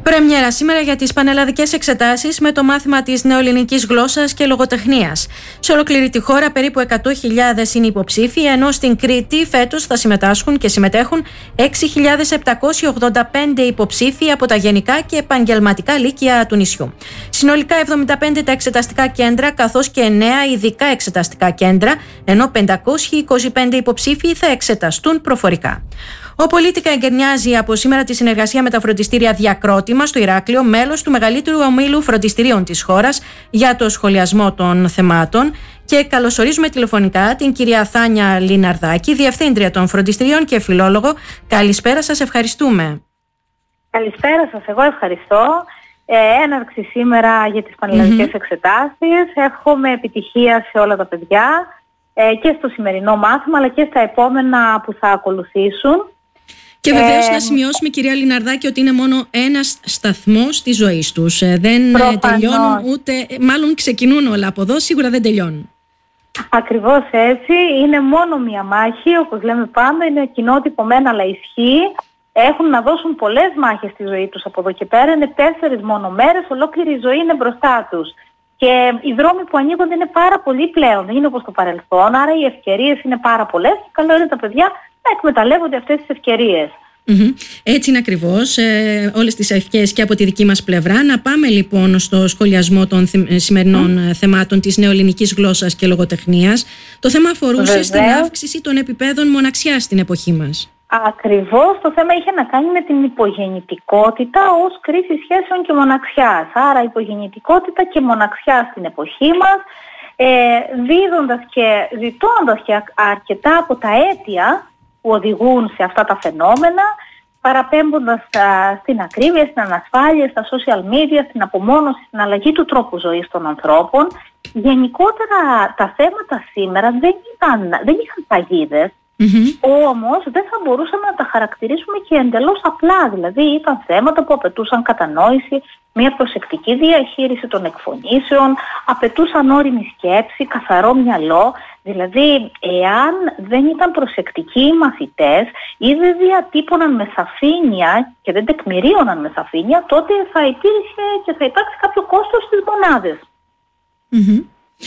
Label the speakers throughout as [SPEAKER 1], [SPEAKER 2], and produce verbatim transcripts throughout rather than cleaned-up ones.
[SPEAKER 1] Πρεμιέρα σήμερα για τις πανελλαδικές εξετάσεις με το μάθημα της νεοελληνικής γλώσσας και λογοτεχνίας. Σε ολόκληρη τη χώρα περίπου εκατό χιλιάδες είναι υποψήφοι, ενώ στην Κρήτη φέτος θα συμμετάσχουν και συμμετέχουν έξι χιλιάδες επτακόσιοι ογδόντα πέντε υποψήφοι από τα γενικά και επαγγελματικά λύκεια του νησιού. Συνολικά εβδομήντα πέντε τα εξεταστικά κέντρα, καθώς και εννέα ειδικά εξεταστικά κέντρα, ενώ πεντακόσιοι είκοσι πέντε υποψήφοι θα εξεταστούν προφορικά. Ο Πολίτικα εγκαινιάζει από σήμερα τη συνεργασία με τα φροντιστήρια Διακρότημα στο Ηράκλειο, μέλος του μεγαλύτερου ομίλου φροντιστηρίων της χώρας, για το σχολιασμό των θεμάτων. Και καλωσορίζουμε τηλεφωνικά την κυρία Θάνια Λιναρδάκη, Διευθύντρια των Φροντιστηρίων και φιλόλογο. Καλησπέρα σας, ευχαριστούμε.
[SPEAKER 2] Καλησπέρα σας, εγώ ευχαριστώ. Ε, έναρξη σήμερα για τις πανελλαδικές mm-hmm. εξετάσεις. Εύχομαι επιτυχία σε όλα τα παιδιά ε, και στο σημερινό μάθημα, αλλά και στα επόμενα που θα ακολουθήσουν.
[SPEAKER 1] Και βεβαίως ε, να σημειώσουμε, κυρία Λιναρδάκη, ότι είναι μόνο ένας σταθμός της ζωής τους. Ε, δεν προφανώς. τελειώνουν ούτε, μάλλον ξεκινούν όλα από εδώ, σίγουρα δεν τελειώνουν.
[SPEAKER 2] Ακριβώς έτσι, είναι μόνο μία μάχη, όπως λέμε πάντα, είναι κοινότυπο μεν αλλά ισχύει. Έχουν να δώσουν πολλές μάχες στη ζωή τους από εδώ και πέρα, είναι τέσσερις μόνο μέρες, ολόκληρη η ζωή είναι μπροστά τους. Και οι δρόμοι που ανοίγονται είναι πάρα πολλοί πλέον, δεν είναι όπως το παρελθόν, άρα οι ευκαιρίες είναι πάρα πολλές και καλό είναι τα παιδιά να εκμεταλλεύονται αυτές τις ευκαιρίες.
[SPEAKER 1] Mm-hmm. Έτσι είναι ακριβώς, ε, όλες τις ευχές και από τη δική μας πλευρά. Να πάμε λοιπόν στο σχολιασμό των θυ- σημερινών mm. θεμάτων της νεοελληνικής γλώσσας και λογοτεχνίας. Το θέμα αφορούσε Βεβαίως. στην αύξηση των επιπέδων μοναξιάς στην εποχή μας.
[SPEAKER 2] Ακριβώς, το θέμα είχε να κάνει με την υπογεννητικότητα ως κρίση σχέσεων και μοναξιάς. Άρα υπογεννητικότητα και μοναξιά στην εποχή μας, ε, δίδοντας και ζητώντας και αρκετά από τα αίτια που οδηγούν σε αυτά τα φαινόμενα, παραπέμποντας α, στην ακρίβεια, στην ανασφάλεια, στα social media, στην απομόνωση, στην αλλαγή του τρόπου ζωής των ανθρώπων. Γενικότερα τα θέματα σήμερα δεν, ήταν, δεν είχαν παγίδες, mm-hmm. όμως δεν θα μπορούσαμε να τα χαρακτηρίσουμε και εντελώς απλά. Δηλαδή ήταν θέματα που απαιτούσαν κατανόηση, μια προσεκτική διαχείριση των εκφωνήσεων, απαιτούσαν όριμη σκέψη, καθαρό μυαλό. Δηλαδή, εάν δεν ήταν προσεκτικοί οι μαθητές ή δεν διατύπωναν με σαφήνεια και δεν τεκμηρίωναν με σαφήνεια, τότε θα υπήρχε και θα υπάρξει κάποιο κόστος στις μονάδες.
[SPEAKER 1] Mm-hmm.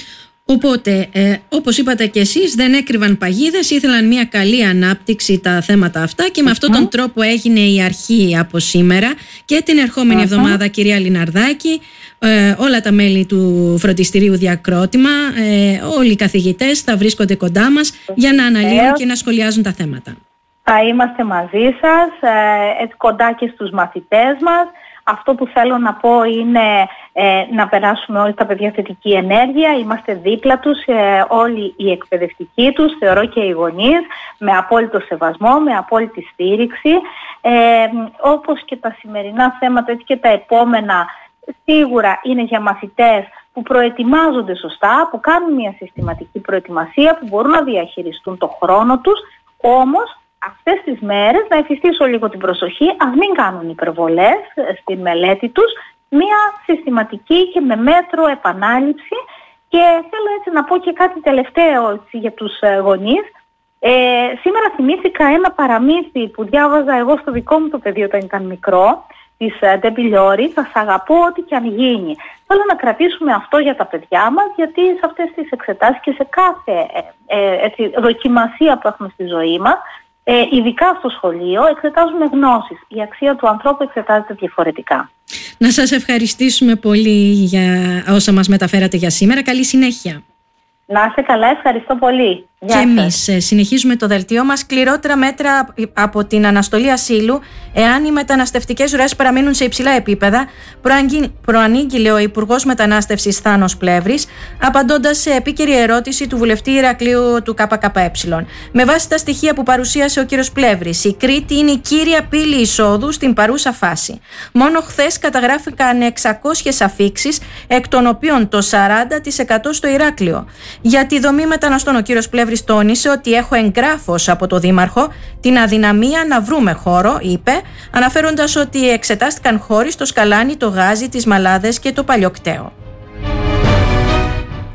[SPEAKER 1] Οπότε, ε, όπως είπατε και εσείς, δεν έκρυβαν παγίδες, ήθελαν μια καλή ανάπτυξη τα θέματα αυτά και με mm-hmm. αυτόν τον τρόπο έγινε η αρχή από σήμερα και την ερχόμενη mm-hmm. εβδομάδα, κυρία Λιναρδάκη, ε, όλα τα μέλη του Φροντιστηρίου Διακρότημα, ε, όλοι οι καθηγητές θα βρίσκονται κοντά μας mm-hmm. για να αναλύουν και να σχολιάζουν τα θέματα.
[SPEAKER 2] Θα είμαστε μαζί σας, ε, κοντά και στους μαθητές μας. Αυτό που θέλω να πω είναι ε, να περάσουμε όλοι τα παιδιά θετική ενέργεια, είμαστε δίπλα τους, ε, όλοι οι εκπαιδευτικοί τους, θεωρώ και οι γονείς, με απόλυτο σεβασμό, με απόλυτη στήριξη. Ε, όπως και τα σημερινά θέματα, έτσι και τα επόμενα, σίγουρα είναι για μαθητές που προετοιμάζονται σωστά, που κάνουν μια συστηματική προετοιμασία, που μπορούν να διαχειριστούν το χρόνο τους, όμως αυτές τις μέρες να εφιστήσω λίγο την προσοχή, ας μην κάνουν υπερβολές στη μελέτη τους, μια συστηματική και με μέτρο επανάληψη. Και θέλω έτσι να πω και κάτι τελευταίο έτσι, για τους γονείς. Ε, σήμερα θυμήθηκα ένα παραμύθι που διάβαζα εγώ στο δικό μου το παιδί όταν ήταν μικρό, της Ντεμπιλιόρη, θα σ' αγαπώ ό,τι και αν γίνει. Θέλω να κρατήσουμε αυτό για τα παιδιά μας, γιατί σε αυτές τις εξετάσεις και σε κάθε ε, ε, έτσι, δοκιμασία που έχουμε στη ζωή μας, Ε, ειδικά στο σχολείο, εξετάζουμε γνώσεις. Η αξία του ανθρώπου εξετάζεται διαφορετικά.
[SPEAKER 1] Να σας ευχαριστήσουμε πολύ για όσα μας μεταφέρατε για σήμερα. Καλή συνέχεια.
[SPEAKER 2] Να είστε καλά, ευχαριστώ πολύ.
[SPEAKER 1] Και εμείς συνεχίζουμε το δελτίο μας. Σκληρότερα μέτρα από την αναστολή ασύλου, εάν οι μεταναστευτικές ροές παραμείνουν σε υψηλά επίπεδα, προανήγγειλε ο Υπουργός Μετανάστευσης Θάνος Πλεύρης, απαντώντας σε επίκαιρη ερώτηση του βουλευτή Ηρακλείου του ΚΚΕ. Με βάση τα στοιχεία που παρουσίασε ο κ. Πλεύρης, η Κρήτη είναι η κύρια πύλη εισόδου στην παρούσα φάση. Μόνο χθες καταγράφηκαν εξακόσιες αφίξεις, εκ των οποίων το σαράντα τοις εκατό στο Ηράκλειο. Για τη δομή μεταναστών, ο κ. Πλεύρης τόνισε ότι έχω εγγράφος από το Δήμαρχο την αδυναμία να βρούμε χώρο, είπε, αναφέροντας ότι εξετάστηκαν χώροι στο Σκαλάνι, το Γάζι, τις Μαλάδες και το Παλιοκταίο.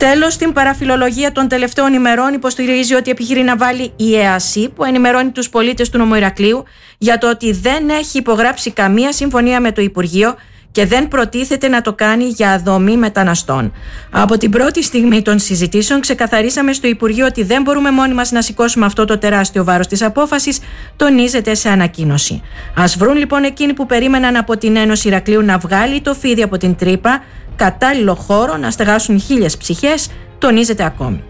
[SPEAKER 1] Τέλος, στην παραφιλολογία των τελευταίων ημερών υποστηρίζει ότι επιχειρεί να βάλει η ΕΑΣΥ, που ενημερώνει τους πολίτες του νομού Ηρακλείου για το ότι δεν έχει υπογράψει καμία συμφωνία με το Υπουργείο και δεν προτίθεται να το κάνει για δομή μεταναστών. Από την πρώτη στιγμή των συζητήσεων ξεκαθαρίσαμε στο Υπουργείο ότι δεν μπορούμε μόνοι μας να σηκώσουμε αυτό το τεράστιο βάρος της απόφασης, τονίζεται σε ανακοίνωση. Ας βρουν λοιπόν εκείνοι που περίμεναν από την Ένωση Ηρακλείου να βγάλει το φίδι από την τρύπα κατάλληλο χώρο να στεγάσουν χίλιες ψυχές, τονίζεται ακόμη.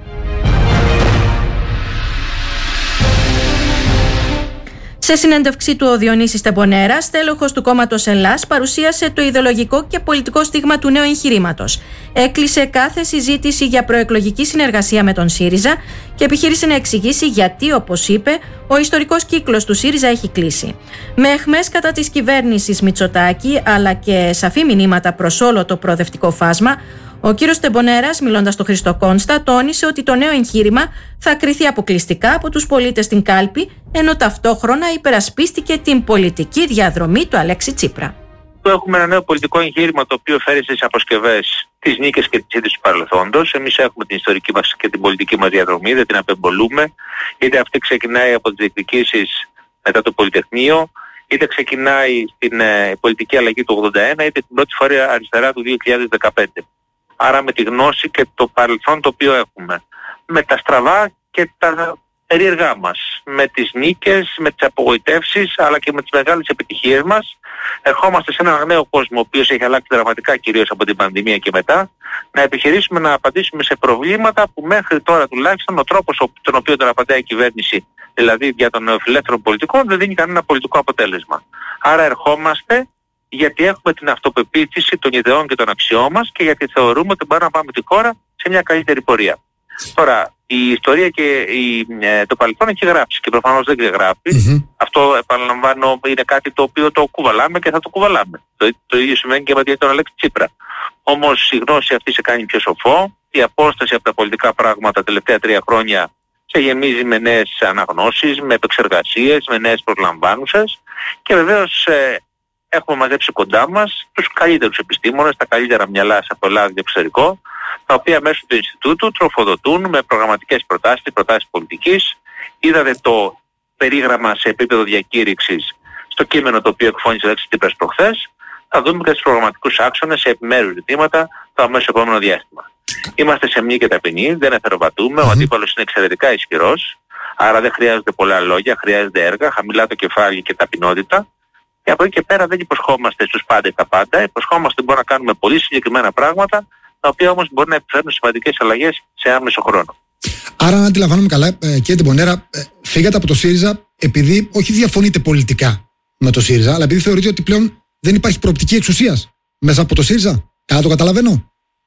[SPEAKER 1] Σε συνέντευξή του, ο Διονύσης Τεμπονέρας, στέλεχος του κόμματος Ελλάς, παρουσίασε το ιδεολογικό και πολιτικό στίγμα του νέου εγχειρήματος. Έκλεισε κάθε συζήτηση για προεκλογική συνεργασία με τον ΣΥΡΙΖΑ και επιχείρησε να εξηγήσει γιατί, όπως είπε, ο ιστορικός κύκλος του ΣΥΡΙΖΑ έχει κλείσει. Με αιχμές κατά της κυβέρνησης Μητσοτάκη, αλλά και σαφή μηνύματα προς όλο το προοδευτικό φάσμα, ο κύριος Τεμπονέρας, μιλώντας στο Χρήστο Κόνστα, τόνισε ότι το νέο εγχείρημα θα κριθεί αποκλειστικά από τους πολίτες στην κάλπη, ενώ ταυτόχρονα υπερασπίστηκε την πολιτική διαδρομή του Αλέξη Τσίπρα.
[SPEAKER 3] Έχουμε ένα νέο πολιτικό εγχείρημα το οποίο φέρει στις αποσκευές τις νίκες και τις ήττες του παρελθόντος. Εμείς έχουμε την ιστορική μας και την πολιτική μας διαδρομή, δεν την απεμπολούμε. Είτε αυτή ξεκινάει από τις διεκδικήσεις μετά το Πολυτεχνείο, είτε ξεκινάει στην ε, πολιτική αλλαγή του ογδόντα ένα, είτε την πρώτη φορά αριστερά του δύο χιλιάδες δεκαπέντε. Άρα με τη γνώση και το παρελθόν το οποίο έχουμε. Με τα στραβά και τα περίεργά μας. Με τις νίκες, με τις απογοητεύσεις, αλλά και με τις μεγάλες επιτυχίες μας. Ερχόμαστε σε έναν νέο κόσμο, ο οποίος έχει αλλάξει δραματικά κυρίως από την πανδημία και μετά, να επιχειρήσουμε να απαντήσουμε σε προβλήματα που μέχρι τώρα τουλάχιστον ο τρόπος τον οποίο τον απαντάει η κυβέρνηση, δηλαδή για των νεοφιλελεύθερων πολιτικών, δεν δίνει κανένα πολιτικό αποτέλεσμα. Άρα ερχόμαστε γιατί έχουμε την αυτοπεποίθηση των ιδεών και των αξιών μας και γιατί θεωρούμε ότι μπορούμε να πάμε τη χώρα σε μια καλύτερη πορεία. Τώρα, η ιστορία και η, ε, το παρελθόν έχει γράψει και προφανώς δεν γράφει. Mm-hmm. Αυτό, επαναλαμβάνω, είναι κάτι το οποίο το κουβαλάμε και θα το κουβαλάμε. Το, το ίδιο σημαίνει και με τον Αλέξη Τσίπρα. Όμως η γνώση αυτή σε κάνει πιο σοφό. Η απόσταση από τα πολιτικά πράγματα τα τελευταία τρία χρόνια σε γεμίζει με νέες αναγνώσεις, με επεξεργασίες, με νέες προσλαμβάνουσες και βεβαίως ε, έχουμε μαζέψει κοντά μας τους καλύτερους επιστήμονες, τα καλύτερα μυαλά από Ελλάδα και εξωτερικό, τα οποία μέσω του Ινστιτούτου τροφοδοτούν με προγραμματικές προτάσεις, προτάσεις πολιτικής. Είδατε το περίγραμμα σε επίπεδο διακήρυξης στο κείμενο το οποίο εκφώνησε ο Αλέξης Τσίπρας προχθές. Θα δούμε και τους προγραμματικούς άξονες σε επιμέρους ζητήματα το αμέσως επόμενο διάστημα. Είμαστε σε μνήμη και ταπεινή, δεν εθεροβατούμε, mm-hmm. ο αντίπαλος είναι εξαιρετικά ισχυρός, άρα δεν χρειάζονται πολλά λόγια, χρειάζεται έργα, χαμηλά το κεφάλι και ταπεινότητα. Και από εκεί και πέρα δεν υποσχόμαστε στους πάντες τα πάντα, υποσχόμαστε ότι μπορούμε να κάνουμε πολύ συγκεκριμένα πράγματα, τα οποία όμως μπορεί να επιφέρουν σημαντικές αλλαγές σε άμεσο χρόνο.
[SPEAKER 4] Άρα, αν αντιλαμβάνομαι καλά, ε, κύριε Τεμπονέρα, ε, φύγατε από το ΣΥΡΙΖΑ επειδή όχι διαφωνείτε πολιτικά με το ΣΥΡΙΖΑ, αλλά επειδή θεωρείτε ότι πλέον δεν υπάρχει προοπτική εξουσίας μέσα από το ΣΥΡΙΖΑ. Καλά το καταλαβαίνω.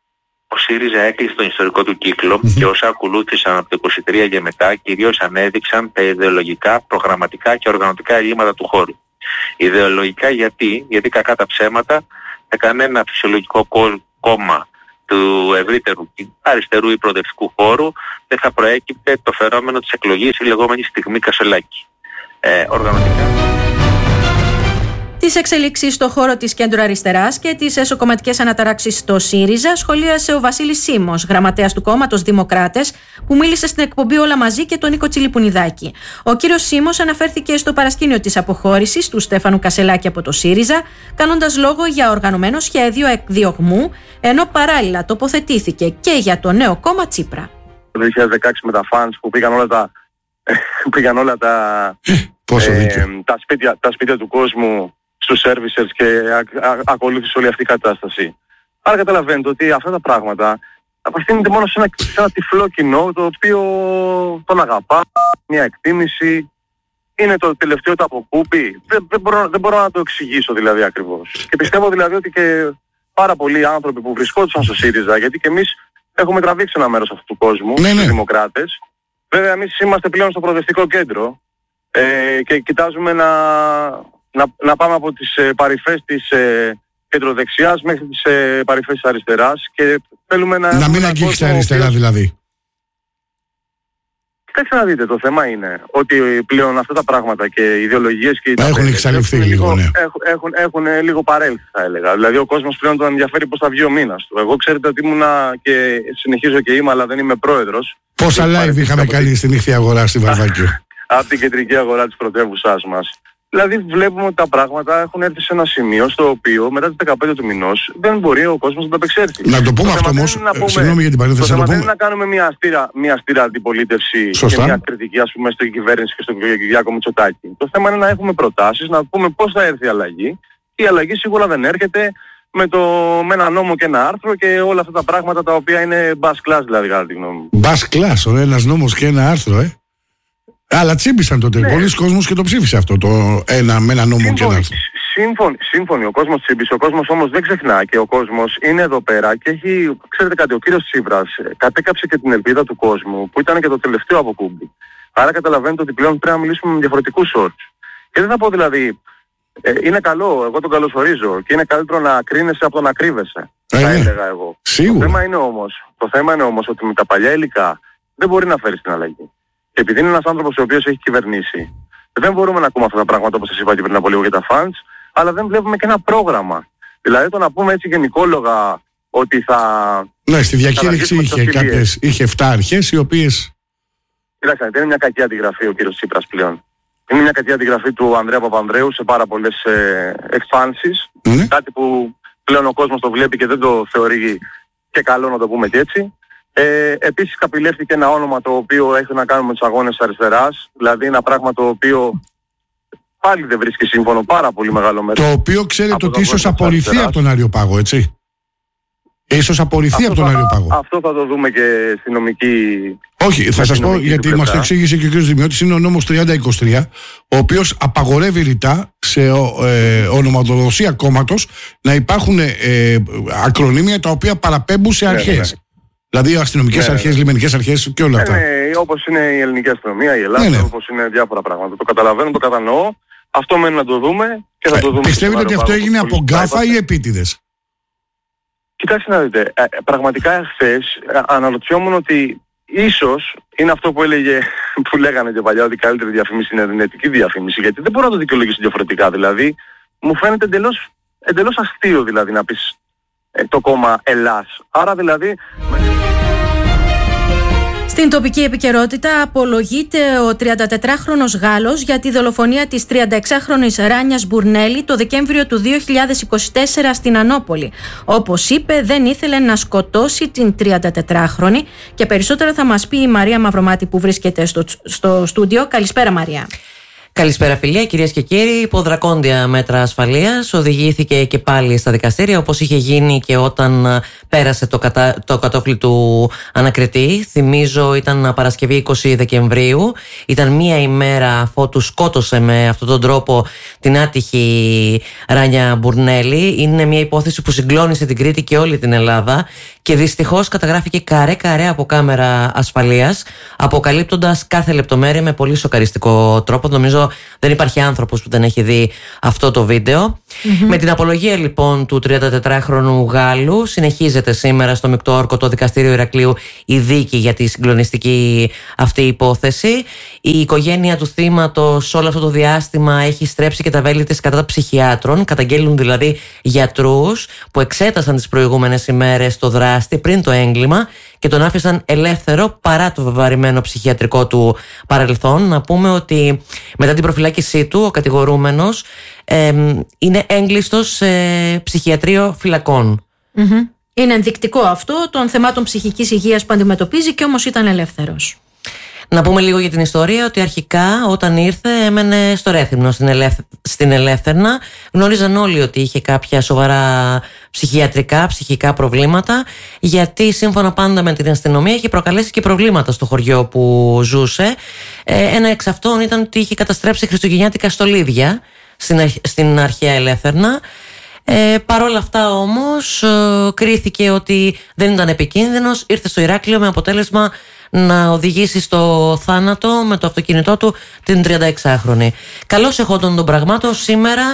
[SPEAKER 3] Ο ΣΥΡΙΖΑ έκλεισε τον ιστορικό του κύκλο mm-hmm. και όσα ακολούθησαν από το είκοσι τρία και μετά κυρίως ανέδειξαν τα ιδεολογικά, προγραμματικά και οργανωτικά ελλείμματα του χώρου. Ιδεολογικά γιατί, γιατί κακά τα ψέματα, σε κανένα φυσιολογικό κόμμα του ευρύτερου αριστερού ή προοδευτικού χώρου δεν θα προέκυπτε το φαινόμενο της εκλογής, η λεγόμενη στιγμή Κασελάκη. Ε, οργανωτικά.
[SPEAKER 1] Τις εξελίξεις στον χώρο της κέντρου αριστεράς και τις εσωκομματικές αναταράξεις στο ΣΥΡΙΖΑ σχολίασε ο Βασίλης Σίμος, γραμματέας του κόμματος Δημοκράτες, που μίλησε στην εκπομπή Όλα Μαζί και τον Νίκο Τσιλιπουνιδάκη. Ο κύριος Σίμος αναφέρθηκε στο παρασκήνιο της αποχώρησης του Στέφανου Κασελάκη από το ΣΥΡΙΖΑ, κάνοντας λόγο για οργανωμένο σχέδιο εκδιωγμού, ενώ παράλληλα τοποθετήθηκε και για το νέο κόμμα Τσίπρα.
[SPEAKER 5] Το δύο χιλιάδες δεκαέξι με τα φανς που πήγαν όλα τα, πήγαν όλα τα, ε, τα, σπίτια, τα σπίτια του κόσμου στους servicers και α, α, ακολούθησε όλη αυτή η κατάσταση. Άρα καταλαβαίνετε ότι αυτά τα πράγματα απευθύνονται μόνο σε ένα, σε ένα τυφλό κοινό το οποίο τον αγαπά, μια εκτίμηση, είναι το τελευταίο το αποκούπι. Δεν, δεν, μπορώ, δεν μπορώ να το εξηγήσω δηλαδή ακριβώς. Και πιστεύω δηλαδή ότι και πάρα πολλοί άνθρωποι που βρισκόντουσαν στο ΣΥΡΙΖΑ, γιατί και εμείς έχουμε τραβήξει ένα μέρος αυτού του κόσμου, ναι, ναι. τους δημοκράτες. Βέβαια εμείς είμαστε πλέον στο προοδευτικό κέντρο ε, και κοιτάζουμε να... Να, να πάμε από τις ε, παρυφές της ε, κεντροδεξιάς μέχρι τις ε, παρυφές της αριστεράς και θέλουμε να...
[SPEAKER 4] Να μην αγγίξετε αριστερά δηλαδή.
[SPEAKER 5] Κοιτάξτε να δείτε, το θέμα είναι ότι πλέον αυτά τα πράγματα και οι ιδεολογίες και οι
[SPEAKER 6] έχουν
[SPEAKER 5] ταπέλες
[SPEAKER 6] εξαλειφθεί λίγο, ναι.
[SPEAKER 5] Έχουν, έχουν, έχουν λίγο παρέλθει, θα έλεγα. Δηλαδή ο κόσμος πλέον τον ενδιαφέρει πώς θα βγει ο μήνας του. Εγώ ξέρετε ότι ήμουνα και συνεχίζω και είμαι, αλλά δεν είμαι πρόεδρος.
[SPEAKER 6] Πόσα live είχαμε κάνει στην νύχτη αγορά στη Βαρβάκιο.
[SPEAKER 5] Από την κεντρική αγορά της πρωτεύουσάς μας. Δηλαδή βλέπουμε ότι τα πράγματα έχουν έρθει σε ένα σημείο στο οποίο μετά τις δεκαπέντε του μηνός δεν μπορεί ο κόσμος να το απεξέλθει.
[SPEAKER 6] Να το πούμε αυτό όμως, συγγνώμη για την παρένθεση.
[SPEAKER 5] Το θέμα δεν είναι να κάνουμε μια αστήρα, μια αστήρα αντιπολίτευση
[SPEAKER 6] Σωστά.
[SPEAKER 5] και μια κριτική, ας πούμε, στην κυβέρνηση και στον Κυριάκο Μητσοτάκη. Το θέμα είναι να έχουμε προτάσεις, να πούμε πώς θα έρθει η αλλαγή. Η αλλαγή σίγουρα δεν έρχεται με, το, με ένα νόμο και ένα άρθρο και όλα αυτά τα πράγματα τα οποία είναι bus class, δηλαδή, κατά τη γνώμη μου.
[SPEAKER 6] Bus class, ωραία, ένας νόμος και ένα άρθρο, ε. Αλλά τσίμπησαν τότε. Ναι. Πολλοί κόσμος και το ψήφισε αυτό το ένα με ένα νόμο σύμφωνοι, και ένα άρθρο.
[SPEAKER 5] Σύμφωνοι, σύμφωνοι, ο κόσμος τσίμπησε. Ο κόσμος όμως δεν ξεχνά και ο κόσμος είναι εδώ πέρα και έχει, ξέρετε κάτι, ο κύριος Τσίπρας κατέκαψε και την ελπίδα του κόσμου που ήταν και το τελευταίο αποκούμπι. Άρα καταλαβαίνετε ότι πλέον πρέπει να μιλήσουμε με διαφορετικούς όρους. Και δεν θα πω δηλαδή, ε, είναι καλό, εγώ τον καλωσορίζω και είναι καλύτερο να κρίνεσαι από το να κρύβεσαι. Ε, θα έλεγα εγώ.
[SPEAKER 6] Σίγουρα.
[SPEAKER 5] Το θέμα είναι όμως, το θέμα είναι όμως ότι με τα παλιά υλικά δεν μπορεί να φέρει την αλλαγή. Και επειδή είναι ένας άνθρωπος ο οποίος έχει κυβερνήσει, δεν μπορούμε να ακούμε αυτά τα πράγματα όπως σας είπα και πριν από λίγο για τα funds, αλλά δεν βλέπουμε και ένα πρόγραμμα. Δηλαδή το να πούμε έτσι γενικόλογα ότι θα...
[SPEAKER 6] Ναι, στη διακήρυξη είχε κάποιες, είχε εφτά αρχές οι οποίες...
[SPEAKER 5] Κοιτάξτε, είναι μια κακή αντιγραφή ο κύριος Τσίπρας πλέον. Είναι μια κακή αντιγραφή του Ανδρέα Παπανδρέου σε πάρα πολλές ε, εκφάνσεις. Mm. Κάτι που πλέον ο κόσμος το βλέπει και δεν το θεωρεί και καλό, να το πούμε και έτσι. Ε, επίσης καπηλεύτηκε ένα όνομα το οποίο έχει να κάνει με τους αγώνες αριστεράς, δηλαδή ένα πράγμα το οποίο πάλι δεν βρίσκει σύμφωνο πάρα πολύ μεγάλο μέρος.
[SPEAKER 6] Το οποίο ξέρετε ότι ίσως απορριφθεί από τον Αριοπάγο, έτσι. Ίσως απορριφθεί από τον Αριοπάγο.
[SPEAKER 5] Αυτό θα το δούμε και στη νομική...
[SPEAKER 6] Όχι, θα σας πω, γιατί μας το εξήγησε και ο κ. Δημιώτης, είναι ο νόμος τριάντα είκοσι τρία, ο οποίος απαγορεύει ρητά σε ε, ονοματοδοσία κόμματος να υπάρχουν ε, ακρονίμια τα οποία παραπέμπουν σε αρχές. Ναι, ναι. Δηλαδή αστυνομικές ναι, αρχές, ναι. λιμενικές αρχές και όλα αυτά.
[SPEAKER 5] Ναι, ναι, όπως είναι η ελληνική αστυνομία, η Ελλάδα, ναι, ναι. όπως είναι διάφορα πράγματα. Το καταλαβαίνω, το κατανοώ. Αυτό μένει να το δούμε και θα ε, το δούμε.
[SPEAKER 6] Πιστεύετε ότι αυτό έγινε από γκάφα ή επίτηδες?
[SPEAKER 5] Κοιτάξτε να δείτε, ε, πραγματικά χθες ε, αναρωτιόμουν ότι ίσως είναι αυτό που έλεγε, που λέγανε και παλιά, ότι η καλύτερη διαφήμιση είναι αρνητική διαφήμιση, γιατί δεν μπορώ να το δικαιολογήσω διαφορετικά. Δηλαδή, μου φαίνεται εντελώς, εντελώς αστείο δηλαδή να πεις ε, το κόμμα Ελλάς. Άρα δηλαδή...
[SPEAKER 1] Στην τοπική επικαιρότητα απολογείται ο τριαντατετράχρονος Γάλλος για τη δολοφονία της τριανταεξάχρονης Ράνιας Μπουρνέλη το Δεκέμβριο του δύο χιλιάδες είκοσι τέσσερα στην Ανόπολη. Όπως είπε, δεν ήθελε να σκοτώσει την τριαντατετράχρονη και περισσότερα θα μας πει η Μαρία Μαυρομάτη που βρίσκεται στο, στο στούντιο. Καλησπέρα Μαρία.
[SPEAKER 7] Καλησπέρα φιλία, κυρίες και κύριοι. Υπό δρακόντια μέτρα ασφαλείας οδηγήθηκε και πάλι στα δικαστήρια, όπως είχε γίνει και όταν πέρασε το, κατα... το κατόφλι του ανακριτή. Θυμίζω ήταν Παρασκευή είκοσι Δεκεμβρίου. Ήταν μία ημέρα αφότου σκότωσε με αυτόν τον τρόπο την άτυχη Ράνια Μπουρνέλη. Είναι μια υπόθεση που συγκλώνησε την Κρήτη και όλη την Ελλάδα και δυστυχώς καταγράφηκε καρέ καρέ από κάμερα ασφαλείας, αποκαλύπτοντας κάθε λεπτομέρεια με πολύ σοκαριστικό τρόπο. Νομίζω δεν υπάρχει άνθρωπος που δεν έχει δει αυτό το βίντεο. Mm-hmm. Με την απολογία λοιπόν του τριαντατετράχρονου Γάλλου συνεχίζεται σήμερα στο Μεικτό Όρκωτο Δικαστήριο Ηρακλείου η δίκη για τη συγκλονιστική αυτή υπόθεση. Η οικογένεια του θύματος όλο αυτό το διάστημα έχει στρέψει και τα βέλη της κατά τα ψυχιάτρων. Καταγγέλνουν δηλαδή γιατρούς που εξέτασαν τις προηγούμενες ημέρες το δράστη πριν το έγκλημα και τον άφησαν ελεύθερο παρά το βεβαρημένο ψυχιατρικό του παρελθόν. Να πούμε ότι μετά την προφυλάκησή του ο κατηγορούμενος ε, είναι έγκλειστος σε ψυχιατρίο φυλακών.
[SPEAKER 1] Mm-hmm. Είναι ενδεικτικό αυτό των θεμάτων ψυχικής υγείας που αντιμετωπίζει και όμως ήταν ελεύθερος.
[SPEAKER 7] Να πούμε λίγο για την ιστορία ότι αρχικά όταν ήρθε έμενε στο Ρέθυμνο στην, ελεύθε... στην Ελεύθερνα. Γνώριζαν όλοι ότι είχε κάποια σοβαρά ψυχιατρικά, ψυχικά προβλήματα, γιατί σύμφωνα πάντα με την αστυνομία είχε προκαλέσει και προβλήματα στο χωριό που ζούσε. Ε, ένα εξ αυτών ήταν ότι είχε καταστρέψει χριστουγεννιάτικα στολίδια στην, αρχ... στην αρχαία Ελεύθερνα. Ε, Παρ' όλα αυτά όμως ε, κρίθηκε ότι δεν ήταν επικίνδυνος, ήρθε στο Ηράκλειο με αποτέλεσμα να οδηγήσει στο θάνατο με το αυτοκίνητό του την τριανταεξάχρονη. Καλώς εχόντων των πραγμάτων σήμερα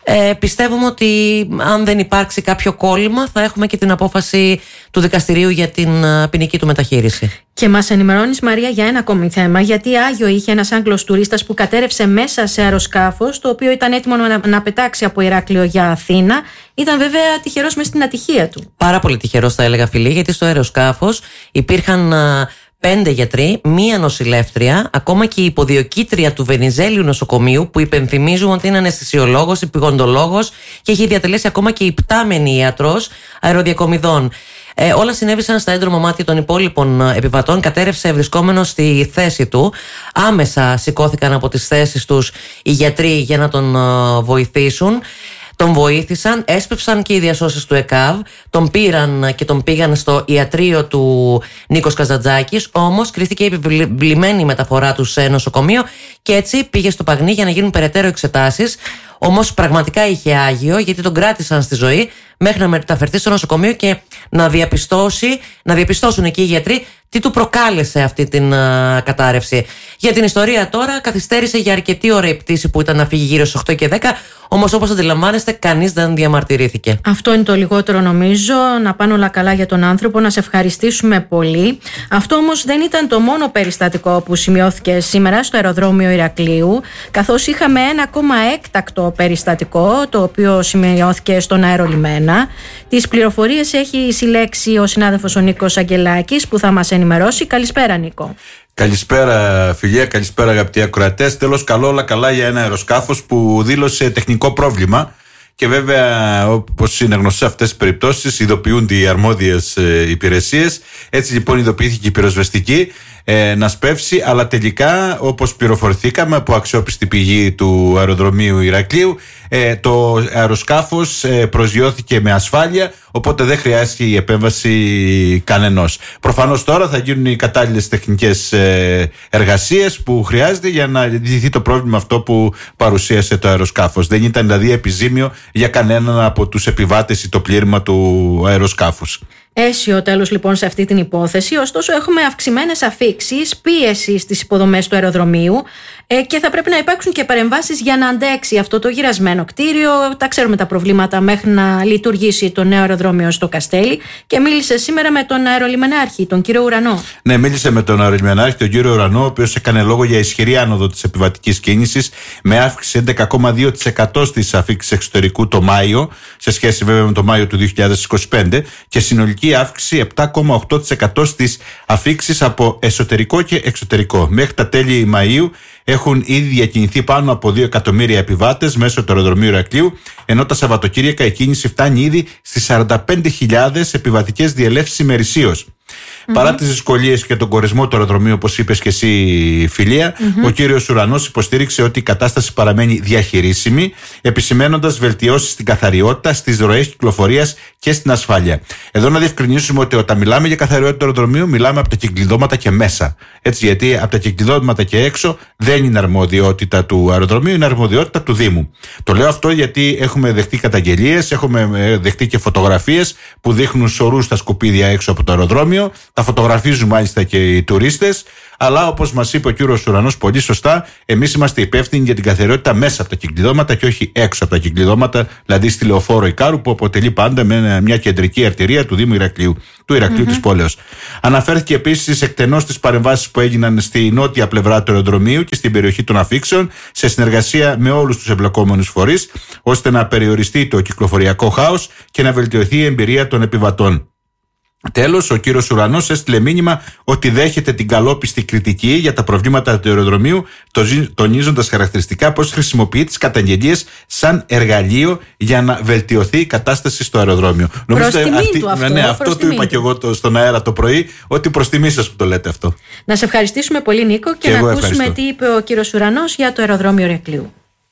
[SPEAKER 7] Ε, πιστεύουμε ότι αν δεν υπάρξει κάποιο κόλλημα θα έχουμε και την απόφαση του δικαστηρίου για την ποινική του μεταχείριση.
[SPEAKER 1] Και μας ενημερώνεις, Μαρία, για ένα ακόμη θέμα, γιατί Άγιο είχε ένας Άγγλος τουρίστας που κατέρευσε μέσα σε αεροσκάφος, το οποίο ήταν έτοιμο να, να πετάξει από Ηράκλειο για Αθήνα. Ήταν βέβαια τυχερός μες στην ατυχία του.
[SPEAKER 7] Πάρα πολύ τυχερός, θα έλεγα, φίλοι, γιατί στο αεροσκάφος υπήρχαν α, πέντε γιατροί, μία νοσηλεύτρια, ακόμα και η υποδιοκήτρια του Βενιζέλιου νοσοκομείου, που υπενθυμίζουμε ότι είναι αναισθησιολόγος, υπηγοντολόγος και έχει διατελέσει ακόμα και υπτάμενη ιατρός αεροδιακομιδών. Ε, όλα συνέβησαν στα έντρομα μάτια των υπόλοιπων επιβατών. Κατέρευσε βρισκόμενος στη θέση του. Άμεσα σηκώθηκαν από τις θέσεις τους οι γιατροί για να τον uh, βοηθήσουν. Τον βοήθησαν, έσπευσαν και οι διασώσεις του ΕΚΑΒ, τον πήραν και τον πήγαν στο ιατρείο του Νίκος Καζαντζάκης, όμως κρίθηκε επιβλημένη η μεταφορά του σε νοσοκομείο και έτσι πήγε στο Παγνί για να γίνουν περαιτέρω εξετάσεις. Όμως πραγματικά είχε άγιο, γιατί τον κράτησαν στη ζωή μέχρι να μεταφερθεί στο νοσοκομείο και να, διαπιστώσει, να διαπιστώσουν εκεί οι γιατροί τι του προκάλεσε αυτή την uh, κατάρρευση. Για την ιστορία τώρα, καθυστέρησε για αρκετή ώρα η πτήση που ήταν να φύγει γύρω στις οκτώ και δέκα, όμως όπως αντιλαμβάνεστε κανείς δεν διαμαρτυρήθηκε.
[SPEAKER 1] Αυτό είναι το λιγότερο, νομίζω. Να πάνε όλα καλά για τον άνθρωπο, να σε ευχαριστήσουμε πολύ. Αυτό όμως δεν ήταν το μόνο περιστατικό που σημειώθηκε σήμερα στο αεροδρόμιο Ηρακλείου, καθώς είχαμε ένα ακόμα έκτακτο περιστατικό, το οποίο σημειώθηκε στον αερολιμένα. Τις πληροφορίες έχει συλλέξει ο συνάδελφος ο Νίκος Αγγελάκης, που θα μας ενημερώσει. Καλησπέρα, Νίκο.
[SPEAKER 8] Καλησπέρα, φιλία, καλησπέρα, αγαπητοί ακροατές. Τέλος, καλό, όλα καλά για ένα αεροσκάφος που δήλωσε τεχνικό πρόβλημα. Και βέβαια, όπως είναι γνωστό σε αυτές τις περιπτώσεις, ειδοποιούνται οι αρμόδιες ε, υπηρεσίες. Έτσι λοιπόν ειδοποιήθηκε η πυροσβεστική ε, να σπεύσει, αλλά τελικά, όπως πληροφορηθήκαμε από αξιόπιστη πηγή του αεροδρομίου Ηρακλείου, ε, το αεροσκάφος ε, προσγειώθηκε με ασφάλεια, οπότε δεν χρειάστηκε η επέμβαση κανενός. Προφανώς τώρα θα γίνουν οι κατάλληλες τεχνικές ε, εργασίες που χρειάζεται για να λυθεί το πρόβλημα αυτό που παρουσίασε το αεροσκάφος. Δεν ήταν δηλαδή επιζήμιο για κανέναν από τους επιβάτες ή το πλήρημα του αεροσκάφους.
[SPEAKER 1] Αίσιο τέλος λοιπόν σε αυτή την υπόθεση, ωστόσο έχουμε αυξημένες αφίξεις, πίεση στις υποδομές του αεροδρομίου ε, και θα πρέπει να υπάρξουν και παρεμβάσεις για να αντέξει αυτό το γυρασμένο κτίριο. Τα ξέρουμε τα προβλήματα μέχρι να λειτουργήσει το νέο αεροδρόμιο στο Καστέλι, και μίλησε σήμερα με τον αερολιμενάρχη, τον κύριο Ουρανό.
[SPEAKER 8] Ναι, μίλησε με τον αερολιμενάρχη, τον κύριο Ουρανό, ο οποίος έκανε λόγο για ισχυρή άνοδο της επιβατικής κίνησης, με αύξηση έντεκα κόμμα δύο τοις εκατό στις αφίξεις εξωτερικού το Μάιο, σε σχέση βέβαια με το Μάιο του δύο χιλιάδες είκοσι πέντε, και συνολική αύξηση επτά κόμμα οκτώ τοις εκατό στις αφίξεις από εσωτερικό και εξωτερικό. Μέχρι τα τέλη Μαΐου έχουν ήδη διακινηθεί πάνω από δύο εκατομμύρια επιβάτες μέσω του αεροδρομίου Ηρακλείου, ενώ τα Σαββατοκύριακα η κίνηση φτάνει ήδη στις σαράντα πέντε χιλιάδες επιβατικές διελεύσεις ημερησίως. Mm-hmm. Παρά τις δυσκολίες και τον κορεσμό του αεροδρομίου, όπως είπες και εσύ, Φιλία, mm-hmm. ο κύριος Ουρανός υποστήριξε ότι η κατάσταση παραμένει διαχειρίσιμη, επισημαίνοντας βελτιώσεις στην καθαριότητα, στις ροές κυκλοφορίας και στην ασφάλεια. Εδώ να διευκρινίσουμε ότι όταν μιλάμε για καθαριότητα του αεροδρομίου, μιλάμε από τα κυκλειδώματα και μέσα. Έτσι, γιατί από τα κυκλειδώματα και έξω δεν είναι αρμοδιότητα του αεροδρομίου, είναι αρμοδιότητα του Δήμου. Το λέω αυτό γιατί έχουμε δεχτεί καταγγελίες, έχουμε δεχτεί και φωτογραφίες που δείχνουν σωρούς στα σκουπίδια έξω από το αεροδρόμιο. Τα φωτογραφίζουν μάλιστα και οι τουρίστες, αλλά όπως μας είπε ο κύριος Ουρανός πολύ σωστά, εμείς είμαστε υπεύθυνοι για την καθαριότητα μέσα από τα κυκλειδώματα και όχι έξω από τα κυκλειδώματα, δηλαδή στη Λεωφόρο Ικάρου, που αποτελεί πάντα με μια κεντρική αρτηρία του Δήμου Ηρακλείου, του Ηρακλείου mm-hmm. της πόλεως. Αναφέρθηκε επίσης εκτενώς στις παρεμβάσεις που έγιναν στη νότια πλευρά του αεροδρομίου και στην περιοχή των αφίξεων, σε συνεργασία με όλους τους εμπλεκόμενους φορείς, ώστε να περιοριστεί το κυκλοφοριακό χάος και να βελτιωθεί η εμπειρία των επιβατών. Τέλος, ο κύριος Ουρανός έστειλε μήνυμα ότι δέχεται την καλόπιστη κριτική για τα προβλήματα του αεροδρομίου, τονίζοντας χαρακτηριστικά πως χρησιμοποιεί τις καταγγελίες σαν εργαλείο για να βελτιωθεί η κατάσταση στο αεροδρόμιο.
[SPEAKER 1] Προς τιμή αυτή, του αυτό.
[SPEAKER 8] Ναι, αυτό το είπα και εγώ το, στον αέρα το πρωί, ότι προς τιμή σας που το λέτε αυτό.
[SPEAKER 1] Να σε ευχαριστήσουμε πολύ, Νίκο, και, και να ακούσουμε ευχαριστώ. Τι είπε ο κύριος Ουρανός για το αεροδρόμιο Ηρακλείου.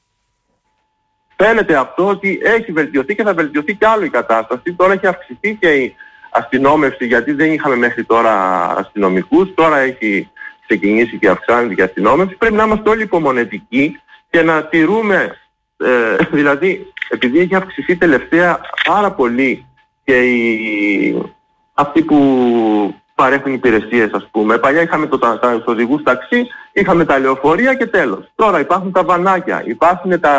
[SPEAKER 5] Φαίνεται αυτό ότι έχει βελτιωθεί και θα βελτιωθεί κι άλλο η κατάσταση. Τώρα έχει αυξηθεί και η αστυνόμευση, γιατί δεν είχαμε μέχρι τώρα αστυνομικούς, τώρα έχει ξεκινήσει και αυξάνεται και η αστυνόμευση. Πρέπει να είμαστε όλοι υπομονετικοί και να τηρούμε, ε, δηλαδή επειδή έχει αυξηθεί τελευταία πάρα πολύ και οι, αυτοί που παρέχουν υπηρεσίες, ας πούμε. Παλιά είχαμε το, τα, τα, οδηγούς ταξί, είχαμε τα λεωφορεία και τέλος. Τώρα υπάρχουν τα βανάκια, υπάρχουν τα,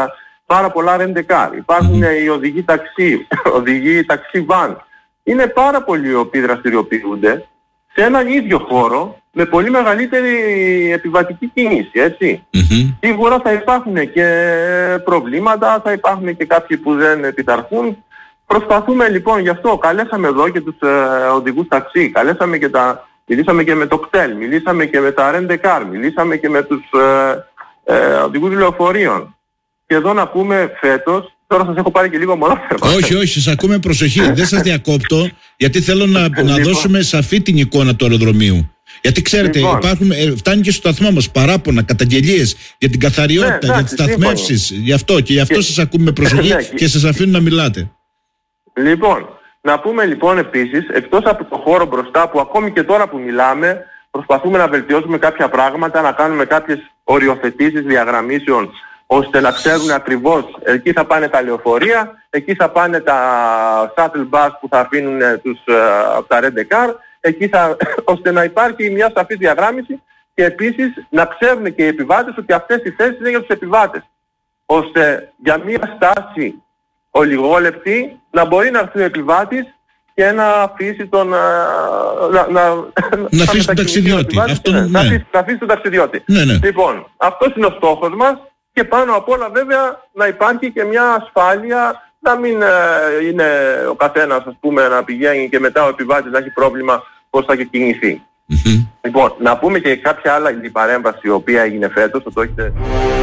[SPEAKER 5] πάρα πολλά ρεντεκάρ, υπάρχουν οι οδηγοί ταξί, οδηγοί ταξί βαν. Είναι πάρα πολλοί οι οποίοι δραστηριοποιούνται σε έναν ίδιο χώρο με πολύ μεγαλύτερη επιβατική κίνηση, έτσι. Mm-hmm. Σίγουρα θα υπάρχουν και προβλήματα, θα υπάρχουν και κάποιοι που δεν επιταρχούν. Προσπαθούμε λοιπόν, γι' αυτό καλέσαμε εδώ και τους ε, οδηγούς ταξί, καλέσαμε και τα, μιλήσαμε και με το κτέλ, μιλήσαμε και με τα ρεντεκάρ, μιλήσαμε και με τους ε, ε, οδηγούς λεωφορείων. Και εδώ να πούμε φέτος, τώρα σας έχω πάρει και λίγο μονόφερμα.
[SPEAKER 9] Όχι, όχι, σας ακούμε, προσοχή, δεν σας διακόπτω, γιατί θέλω να, να λοιπόν. δώσουμε σαφή την εικόνα του αεροδρομίου. Γιατί ξέρετε, λοιπόν. υπάρχουν, φτάνει και στο σταθμό μας παράπονα, καταγγελίες για την καθαριότητα, ναι, για τις σταθμεύσεις, γι' αυτό και γι' αυτό και... σας ακούμε με προσοχή ναι, και σας αφήνω να μιλάτε.
[SPEAKER 5] Λοιπόν, να πούμε λοιπόν επίσης, εκτός από το χώρο μπροστά που ακόμη και τώρα που μιλάμε, προσπαθούμε να βελτιώσουμε κάποια πράγματα, να κάνουμε κάποιες οριοθετήσεις διαγραμμίσεων, ώστε να ξέρουν ακριβώς εκεί θα πάνε τα λεωφορεία, εκεί θα πάνε τα shuttle bus που θα αφήνουν τους, από τα rent-a-car, εκεί θα, ώστε να υπάρχει μια σαφή διαγράμμιση και επίσης να ξέρουν και οι επιβάτες ότι αυτές οι θέσεις είναι για τους επιβάτες. Ώστε για μια στάση ολιγόλεπτη να μπορεί να έρθει ο επιβάτης και να αφήσει τον... Να, να,
[SPEAKER 9] να αφήσει τον ταξιδιώτη. Αυτό, ναι.
[SPEAKER 5] Να, αφήσει, να αφήσει τον ταξιδιώτη.
[SPEAKER 9] Ναι, ναι.
[SPEAKER 5] Λοιπόν, αυτός είναι ο στόχος μας και πάνω απ' όλα βέβαια να υπάρχει και μια ασφάλεια, να μην ε, είναι ο καθένας ας πούμε να πηγαίνει και μετά ο επιβάτης να έχει πρόβλημα πώς θα και κινηθεί. Mm-hmm. Λοιπόν, να πούμε και κάποια άλλα η παρέμβαση η οποία έγινε φέτος, θα το έχετε...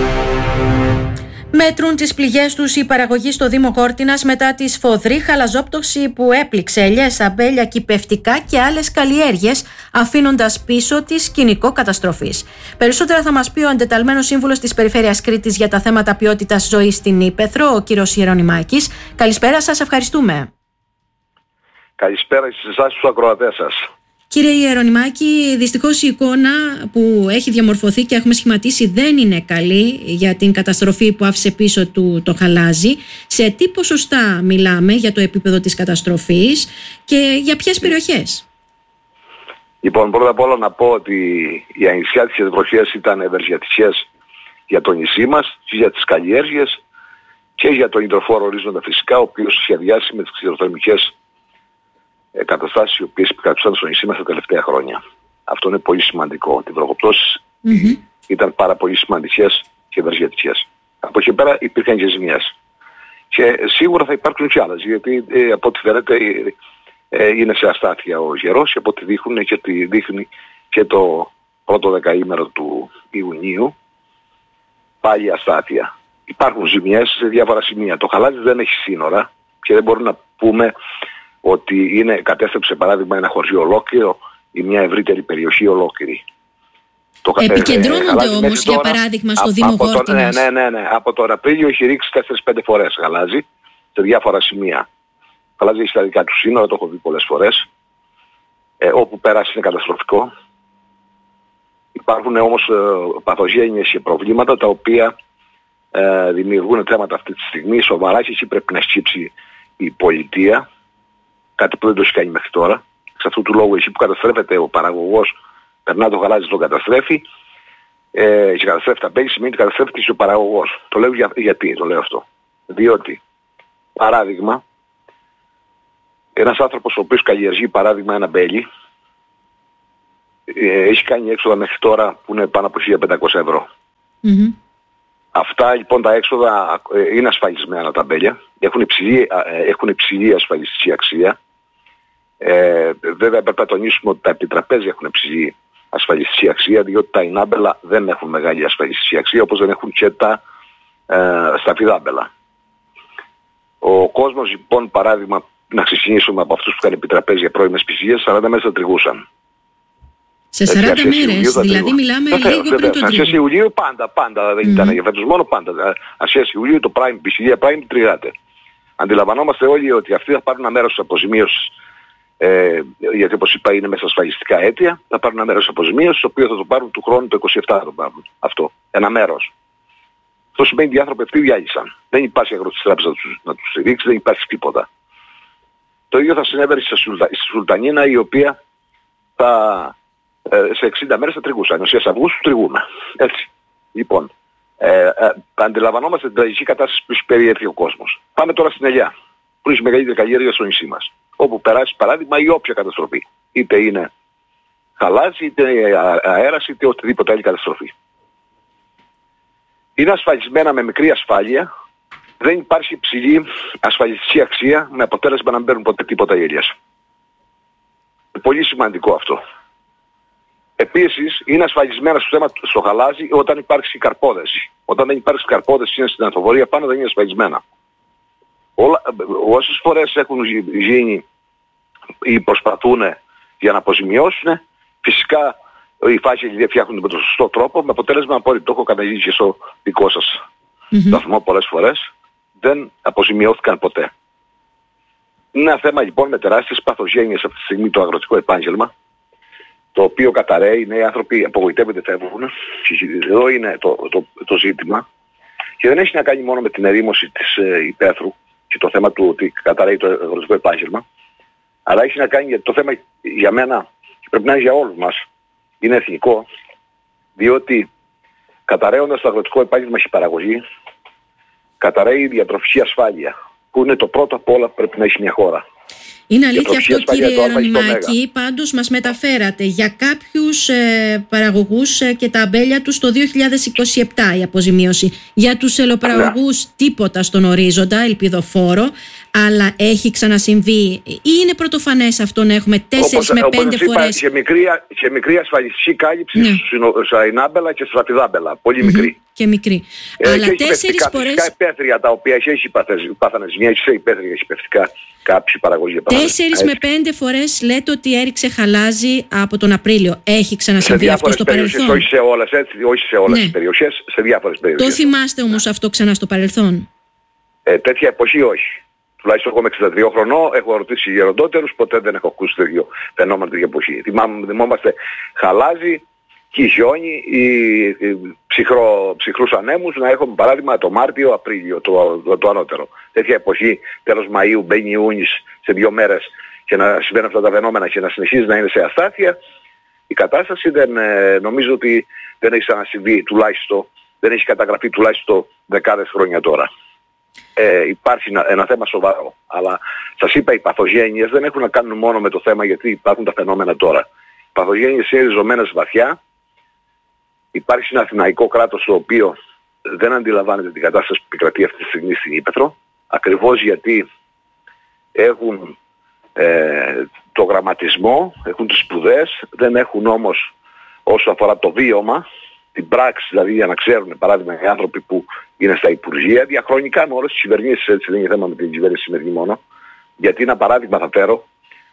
[SPEAKER 1] Μέτρουν τις πληγές τους οι παραγωγοί στο Δήμο Κόρτινας μετά τη σφοδρή χαλαζόπτωξη που έπληξε ελιές, αμπέλια, κυπευτικά και άλλες καλλιέργειες, αφήνοντας πίσω τη σκηνικό καταστροφής. Περισσότερα θα μας πει ο εντεταλμένος σύμβουλος της Περιφέρειας Κρήτης για τα θέματα ποιότητας ζωής στην Ύπαιθρο, ο κύριος Ιερονυμάκης. Καλησπέρα σας, ευχαριστούμε.
[SPEAKER 10] Καλησπέρα σε εσάς τους ακροατές σας.
[SPEAKER 1] Κύριε Ιερονυμάκη, δυστυχώς η εικόνα που έχει διαμορφωθεί και έχουμε σχηματίσει δεν είναι καλή για την καταστροφή που άφησε πίσω του το χαλάζι. Σε τι ποσοστά μιλάμε για το επίπεδο της καταστροφής και για ποιες περιοχές?
[SPEAKER 10] Λοιπόν, πρώτα απ' όλα να πω ότι οι ανοιξιάτικες βροχές ήταν ευεργετικές για το νησί μας και για τις καλλιέργειες και για τον υδροφόρο ορίζοντα φυσικά, ο οποίος σχεδιάσει με τις ξηροτερμικές καταστάσεις οι οποίες επικρατούσαν στο νησί μας τα τελευταία χρόνια. Αυτό είναι πολύ σημαντικό. Οι βροχοπτώσεις mm-hmm. ήταν πάρα πολύ σημαντικές και ευεργετικές. Από εκεί πέρα υπήρχαν και ζημιές. Και σίγουρα θα υπάρξουν και άλλες, γιατί ε, από ό,τι φαίνεται ε, ε, είναι σε αστάθεια ο γερός και από ό,τι δείχνουν και τι δείχνει και το πρώτο δεκαήμερο του Ιουνίου πάλι αστάθεια. Υπάρχουν ζημιές σε διάφορα σημεία. Το χαλάζι δεν έχει σύνορα και δεν μπορούμε να πούμε ότι είναι, κατέστρεψε παράδειγμα ένα χωριό ολόκληρο ή μια ευρύτερη περιοχή ολόκληρη.
[SPEAKER 1] Το Επικεντρώνονται ε, όμως για τώρα, παράδειγμα στο α, Δήμο Κόρτινας.
[SPEAKER 10] Ναι, ναι, ναι. Από τον Απρίλιο έχει ρίξει τέσσερις πέντε φορές γαλάζι σε διάφορα σημεία. Γαλάζι έχει τα δικά του σύνορα, το έχω δει πολλές φορές. Ε, όπου πέρασε είναι καταστροφικό. Υπάρχουν όμως ε, παθογένειες και προβλήματα τα οποία ε, δημιουργούν θέματα αυτή τη στιγμή σοβαρά και εκεί πρέπει να σκύψει η πολιτεία. Κάτι που δεν το έχει κάνει μέχρι τώρα. Σε αυτού του λόγου εκεί που καταστρέφεται ο παραγωγός, περνά το γαλάζι, τον καταστρέφει ε, και καταστρέφει τα μπέλη, σημαίνει ότι καταστρέφεται και ο παραγωγός. Το λέω για, γιατί το λέω αυτό. Διότι, παράδειγμα, ένας άνθρωπος ο οποίος καλλιεργεί παράδειγμα ένα μπέλι, ε, έχει κάνει έξοδα μέχρι τώρα που είναι πάνω από χίλια πεντακόσια ευρώ. Mm-hmm. Αυτά λοιπόν τα έξοδα ε, είναι ασφαλισμένα τα μπέλια, έχουν υψηλή, ε, έχουν υψηλή ασφαλιστική αξία. Ε, βέβαια πρέπει να τονίσουμε ότι τα επιτραπέζια έχουν υψηλή ασφαλιστική αξία, διότι τα ενάμπελα δεν έχουν μεγάλη ασφαλιστική αξία, όπως δεν έχουν και τα ε, σταφυδάμπελα. Ο κόσμος λοιπόν, παράδειγμα, να ξεκινήσουμε από αυτούς που είχαν επιτραπέζια πρώιμες πισίες, σαράντα μέρες θα τριγούσαν.
[SPEAKER 1] Σε σαράντα μέρες, δηλαδή μιλάμε
[SPEAKER 10] Βεβαίως,
[SPEAKER 1] λίγο πριν το τρίγο.
[SPEAKER 10] Αρχές Ιουλίου πάντα, πάντα, δεν mm-hmm. ήταν για φέτος μόνο πάντα. Αρχές Ιουλίου το prime, πισιλία prime τριγάται. Αντιλαμβανόμαστε όλοι ότι αυτοί θα πάρουν ένα μέρος της αποζημίωσης, ε, γιατί όπως είπα είναι μέσα ασφαλιστικά αίτια, θα πάρουν ένα μέρος της αποζημίωσης, το οποίο θα το πάρουν του χρόνου το είκοσι επτά θα το πάρουν. Αυτό, ένα μέρος. Αυτό σημαίνει ότι οι άνθρωποι αυτοί διάλυσαν. Δεν υπάρχει αγροτική τράπεζα να τους, να τους στηρίξει, δεν υπάρχει τίποτα. Το ίδιο θα συνέβαινε στη Σουλτανίνα, η οποία θα, ε, σε εξήντα μέρες θα τριγούσαν. Ουσίας Αυγούστου τριγούμε. Έτσι. Λοιπόν, Ε, ε, αντιλαμβανόμαστε την τραγική κατάσταση που έχει περιέλθει ο κόσμος. Πάμε τώρα στην Ελιά, που είναι η μεγαλύτερη καλλιέργεια στο νησί μας. Όπου περάσει παράδειγμα η όποια καταστροφή. Είτε είναι χαλάζι, είτε αέρας, είτε οτιδήποτε άλλη καταστροφή. Είναι ασφαλισμένα με μικρή ασφάλεια. Δεν υπάρχει υψηλή ασφαλιστική αξία με αποτέλεσμα να μην παίρνουν ποτέ τίποτα οι Έλλειες. Πολύ σημαντικό αυτό. Επίσης είναι ασφαλισμένα στο θέμα στο χαλάζι όταν υπάρξει καρπόδεση. Όταν δεν υπάρξει καρπόδεση είναι στην ανθοφορία πάνω δεν είναι ασφαλισμένα. Όλα, όσες φορές έχουν γίνει ή προσπαθούν για να αποζημιώσουν, φυσικά οι φάκελοι δεν φτιάχνουν με τον σωστό τρόπο, με αποτέλεσμα απόρριτο, το έχω καταγγείλει και στο δικό σας σταθμό mm-hmm. πολλές φορές, δεν αποζημιώθηκαν ποτέ. Είναι ένα θέμα λοιπόν με τεράστιες παθογένειες αυτή τη στιγμή το αγροτικό επάγγελμα, το οποίο καταραίει, οι νέοι άνθρωποι απογοητεύονται, φεύγουν. Εδώ είναι το, το, το ζήτημα και δεν έχει να κάνει μόνο με την ερήμωση της ε, υπαίθρου και το θέμα του ότι καταραίει το αγροτικό επάγγελμα, αλλά έχει να κάνει γιατί το θέμα για μένα και πρέπει να είναι για όλους μας, είναι εθνικό, διότι καταραίοντας το αγροτικό επάγγελμα έχει παραγωγή, καταραίει η διατροφική ασφάλεια, που είναι το πρώτο απ' όλα που πρέπει να έχει μια χώρα.
[SPEAKER 1] Είναι αλήθεια αυτό, κύριε Ρωνιμάκη, πάντως μας μεταφέρατε για κάποιους ε, παραγωγούς ε, και τα αμπέλια τους το δύο χιλιάδες είκοσι επτά η αποζημίωση. Για τους ελαιοπαραγωγούς yeah. τίποτα στον ορίζοντα, ελπιδοφόρο, αλλά έχει ξανασυμβεί ή είναι πρωτοφανές αυτό να έχουμε τέσσερις με πέντε όπως φορές.
[SPEAKER 10] Και μικρή, και μικρή ασφαλιστική κάλυψη yeah. στα Ινάμπελα και στα Φιδάμπελα, πολύ mm-hmm. μικρή.
[SPEAKER 1] Και μικρή.
[SPEAKER 10] Ε,
[SPEAKER 1] αλλά
[SPEAKER 10] και
[SPEAKER 1] τέσσερις φορές.
[SPEAKER 10] Φυσικά υπαίθρια τα οποία έχει πάθανε ζημιά, έχει σε υπαίθρια και υπευτικά κάποιοι παραγωγοί.
[SPEAKER 1] Τέσσερις με πέντε φορές λέτε ότι έριξε χαλάζι από τον Απρίλιο. Έχει ξανασυμβεί αυτό στο παρελθόν?
[SPEAKER 10] Όχι σε όλες, έτσι, όχι σε όλες ναι. τις περιοχές, σε διάφορες περιοχές.
[SPEAKER 1] Το θυμάστε όμως ναι. αυτό ξανά στο παρελθόν?
[SPEAKER 10] Ε, τέτοια εποχή όχι. Τουλάχιστον εγώ είμαι εξήντα δύο χρονών, έχω ρωτήσει γεροντότερους, ποτέ δεν έχω ακούσει τέτοιο φαινόμενο τέτοια εποχή. Θυμόμαστε χαλάζι, και χιόνι, οι, οι ψυχρό, ψυχρούς ανέμους να έχουμε παράδειγμα το Μάρτιο, Απρίλιο, το, το, το ανώτερο. Τέτοια εποχή, τέλος Μαΐου, μπαίνει Ιούνις σε δύο μέρες και να συμβαίνουν αυτά τα φαινόμενα και να συνεχίζει να είναι σε αστάθεια, η κατάσταση δεν, ε, νομίζω ότι δεν έχει ξανασυμβεί τουλάχιστον, δεν έχει καταγραφεί τουλάχιστον δεκάδες χρόνια τώρα. Ε, υπάρχει ένα, ένα θέμα σοβαρό, αλλά σας είπα οι παθογένειες δεν έχουν να κάνουν μόνο με το θέμα γιατί υπάρχουν τα φαινόμενα τώρα. Οι παθογένειες είναι ριζωμένες βαθιά. Υπάρχει ένα αθηναϊκό κράτος το οποίο δεν αντιλαμβάνεται την κατάσταση που επικρατεί αυτή τη στιγμή στην Ύπαιθρο, ακριβώς γιατί έχουν ε, το γραμματισμό, έχουν τις σπουδές, δεν έχουν όμως όσο αφορά το βίωμα, την πράξη, δηλαδή για να ξέρουν παράδειγμα οι άνθρωποι που είναι στα Υπουργεία, διαχρονικά με όλες τις κυβερνήσεις, έτσι δεν είναι θέμα με την κυβέρνηση σημερινή μόνο, γιατί ένα παράδειγμα θα φέρω,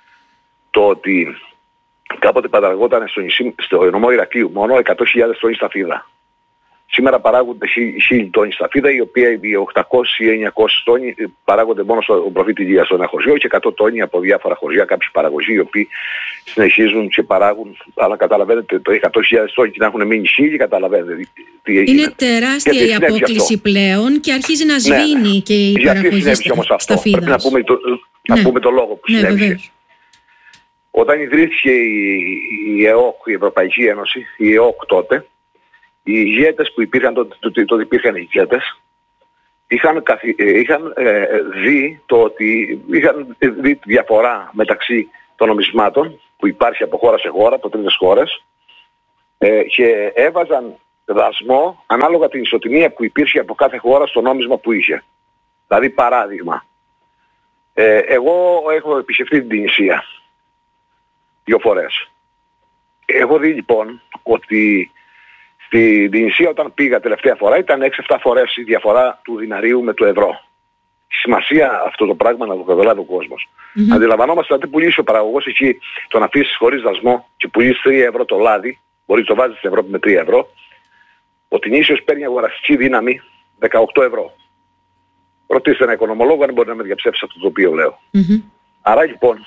[SPEAKER 10] το ότι κάποτε παραγόταν στο, νησί, στο νομό Ηρακλείου μόνο εκατό χιλιάδες τόνοι σταφίδα. Σήμερα παράγονται χίλιοι τόνοι σταφίδα, οι οποίοι οι οκτακόσιοι εννιακόσιοι τόνοι παράγονται μόνο στο προφήτη Ηλία στο ένα χωριό και εκατό τόνοι από διάφορα χωριά, κάποιοι παραγωγοί οι οποίοι συνεχίζουν και παράγουν. Αλλά καταλαβαίνετε το εκατό χιλιάδες τόνοι και να έχουν μείνει χίλιοι, καταλαβαίνετε τι έγινε.
[SPEAKER 1] Είναι τεράστια η απόκληση αυτό πλέον και αρχίζει να σβήνει ναι. και η παραγωγή σταφίδας.
[SPEAKER 10] Πρέπει να πούμε το, ναι. να πούμε το λόγο που
[SPEAKER 1] ναι,
[SPEAKER 10] συνέβησε. Όταν ιδρύθηκε η, η ΕΟΚ, η Ευρωπαϊκή Ένωση, η ΕΟΚ τότε, οι ηγέτες που υπήρχαν τότε, τότε, τότε υπήρχαν οι ηγέτες, είχαν, καθι, είχαν ε, δει το ότι είχαν δει τη διαφορά μεταξύ των νομισμάτων που υπάρχει από χώρα σε χώρα, από τρίτες χώρες ε, και έβαζαν δασμό ανάλογα την ισοτιμία που υπήρχε από κάθε χώρα στο νόμισμα που είχε. Δηλαδή παράδειγμα, ε, εγώ έχω επισκεφτεί την Τινησία δύο φορές. Έχω δει λοιπόν ότι στην Τινησία όταν πήγα τελευταία φορά ήταν έξι εφτά φορές η διαφορά του διναρίου με το ευρώ. Σημασία αυτό το πράγμα να το καταλάβει ο κόσμος. Mm-hmm. Αντιλαμβανόμαστε ότι πουλήσει ο παραγωγός εκεί το να αφήσεις χωρίς δασμό και πουλήσει τρία ευρώ το λάδι, μπορεί να το βάζεις στην Ευρώπη με τρία ευρώ, ο Τινήσιος παίρνει αγοραστική δύναμη δεκαοκτώ ευρώ. Ρωτήστε ένα οικονομολόγο αν μπορεί να με διαψεύσει αυτό το οποίο λέω. Mm-hmm. Άρα λοιπόν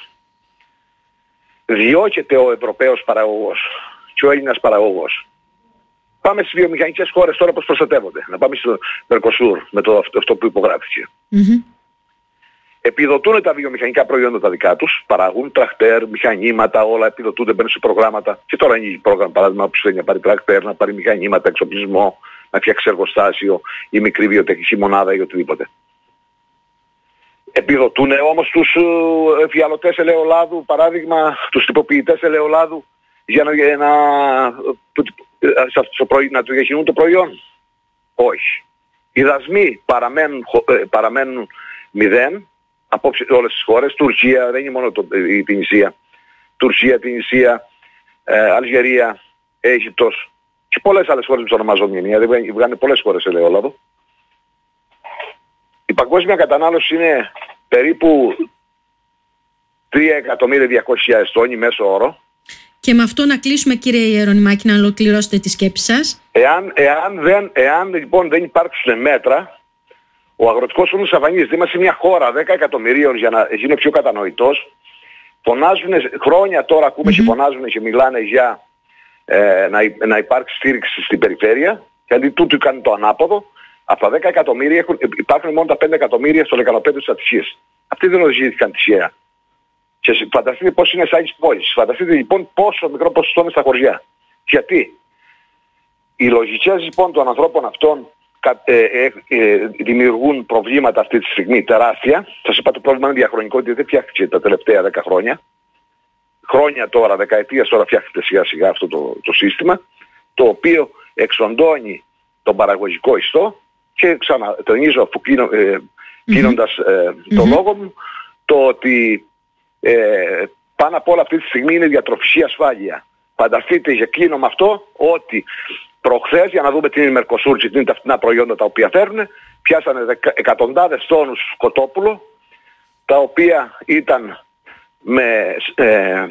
[SPEAKER 10] διώκεται ο Ευρωπαίος παραγωγός και ο Έλληνας παραγωγός. Πάμε στις βιομηχανικές χώρες τώρα πώς προστατεύονται. Να πάμε στο Μερκοσούρ με το αυτό που υπογράφηκε. Mm-hmm. Επιδοτούν τα βιομηχανικά προϊόντα τα δικά τους, παράγουν τρακτέρ, μηχανήματα, όλα επιδοτούνται, μπαίνουν σε προγράμματα. Και τώρα είναι πρόγραμμα παράδειγμα που θέλει να πάρει τρακτέρ, να πάρει μηχανήματα, εξοπλισμό, να φτιάξει εργοστάσιο ή μικρή βιοτεχνική μονάδα ή οτιδήποτε. Επιδοτούν όμως τους εφιαλωτές ελαιολάδου, παράδειγμα, τους τυποποιητές ελαιολάδου για να, για να, να του διαχειρούν το προϊόν. Όχι. Οι δασμοί παραμένουν, παραμένουν μηδέν από όλες τις χώρες. Τουρκία, δεν είναι μόνο το, η Τινησία. Τουρκία, Τινησία, ε, Αλγερία, Αίγυπτος και πολλές άλλες χώρες που ονομάζονται μηνύα. Δηλαδή βγάνε πολλές χώρες ελαιόλαδο. Η παγκόσμια κατανάλωση είναι περίπου τρία εκατομμύρια διακόσιες χιλιάδες τόνοι μέσο όρο.
[SPEAKER 1] Και με αυτό να κλείσουμε, κύριε Ιερονυμάκη, να ολοκληρώσετε τη σκέψη σας.
[SPEAKER 10] Εάν, εάν, δεν, εάν λοιπόν δεν υπάρξουν μέτρα, ο αγροτικός κόσμος αφανίζεται. Είμαστε μια χώρα δέκα εκατομμυρίων, για να γίνει πιο κατανοητός. Φωνάζουν χρόνια τώρα, ακούμε mm-hmm. και φωνάζουν και μιλάνε για ε, να, να υπάρξει στήριξη στην περιφέρεια. Γιατί τούτο κάνει το ανάποδο. Από τα δέκα εκατομμύρια έχουν, υπάρχουν μόνο τα πέντε εκατομμύρια στο λεκανοπέδιο της Αττικής. Αυτοί δεν οδηγήθηκαν τυχαία. Και φανταστείτε πώς είναι εισάγεις πόλης. Φανταστείτε λοιπόν πόσο μικρό ποσοστό είναι στα χωριά. Γιατί οι λογικές λοιπόν των ανθρώπων αυτών ε, ε, ε, δημιουργούν προβλήματα αυτή τη στιγμή τεράστια. Σας είπα το πρόβλημα είναι διαχρονικό, ότι δεν φτιάχτηκε τα τελευταία δέκα χρόνια. Χρόνια τώρα, δεκαετίες τώρα φτιάχτηκε σιγά σιγά αυτό το, το σύστημα, το οποίο εξοντώνει τον παραγωγικό ιστό και ξανατονίζω αφού κλείνω, ε, κλείνοντας ε, mm-hmm. το λόγο μου, το ότι ε, πάνω απ' όλα αυτή τη στιγμή είναι η διατροφική ασφάλεια. Φανταστείτε, για κλείνω με αυτό, ότι προχθές, για να δούμε τι είναι η Μερκοσούρ και τι είναι τα φτηνά προϊόντα τα οποία φέρνουν, πιάσανε δεκα, εκατοντάδες τόνους κοτόπουλο, τα οποία ήταν με, ε, ε,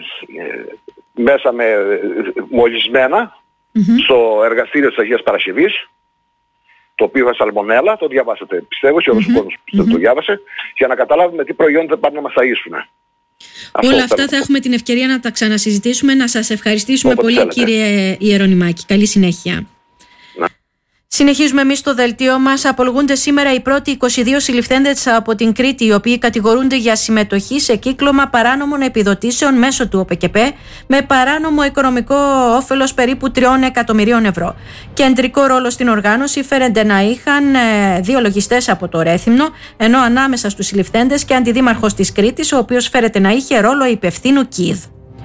[SPEAKER 10] μέσα με ε, μολυσμένα mm-hmm. στο εργαστήριο της Αγίας Παρασκευής, το οποίο είχα σαλμονέλα, το διαβάσατε πιστεύω και όλος mm-hmm. ο κόσμος mm-hmm. το διάβασε, για να καταλάβουμε τι προϊόντα πάνε να μας ταΐσουν.
[SPEAKER 1] Όλα αυτά θα έχουμε την ευκαιρία να τα ξανασυζητήσουμε. Να σας ευχαριστήσουμε Όποτε πολύ θέλετε. Κύριε Ιερονυμάκη. Καλή συνέχεια. Συνεχίζουμε εμείς το δελτίο μας. Απολογούνται σήμερα οι πρώτοι είκοσι δύο συλληφθέντες από την Κρήτη, οι οποίοι κατηγορούνται για συμμετοχή σε κύκλωμα παράνομων επιδοτήσεων μέσω του ΟΠΕΚΕΠΕ με παράνομο οικονομικό όφελος περίπου τριών εκατομμυρίων ευρώ. Κεντρικό ρόλο στην οργάνωση φέρεται να είχαν δύο λογιστές από το Ρέθυμνο, ενώ ανάμεσα στους συλληφθέντες και αντιδήμαρχος της Κρήτης, ο οποίος φέρεται να είχε ρόλο υπευθύνου ΚΙΔ.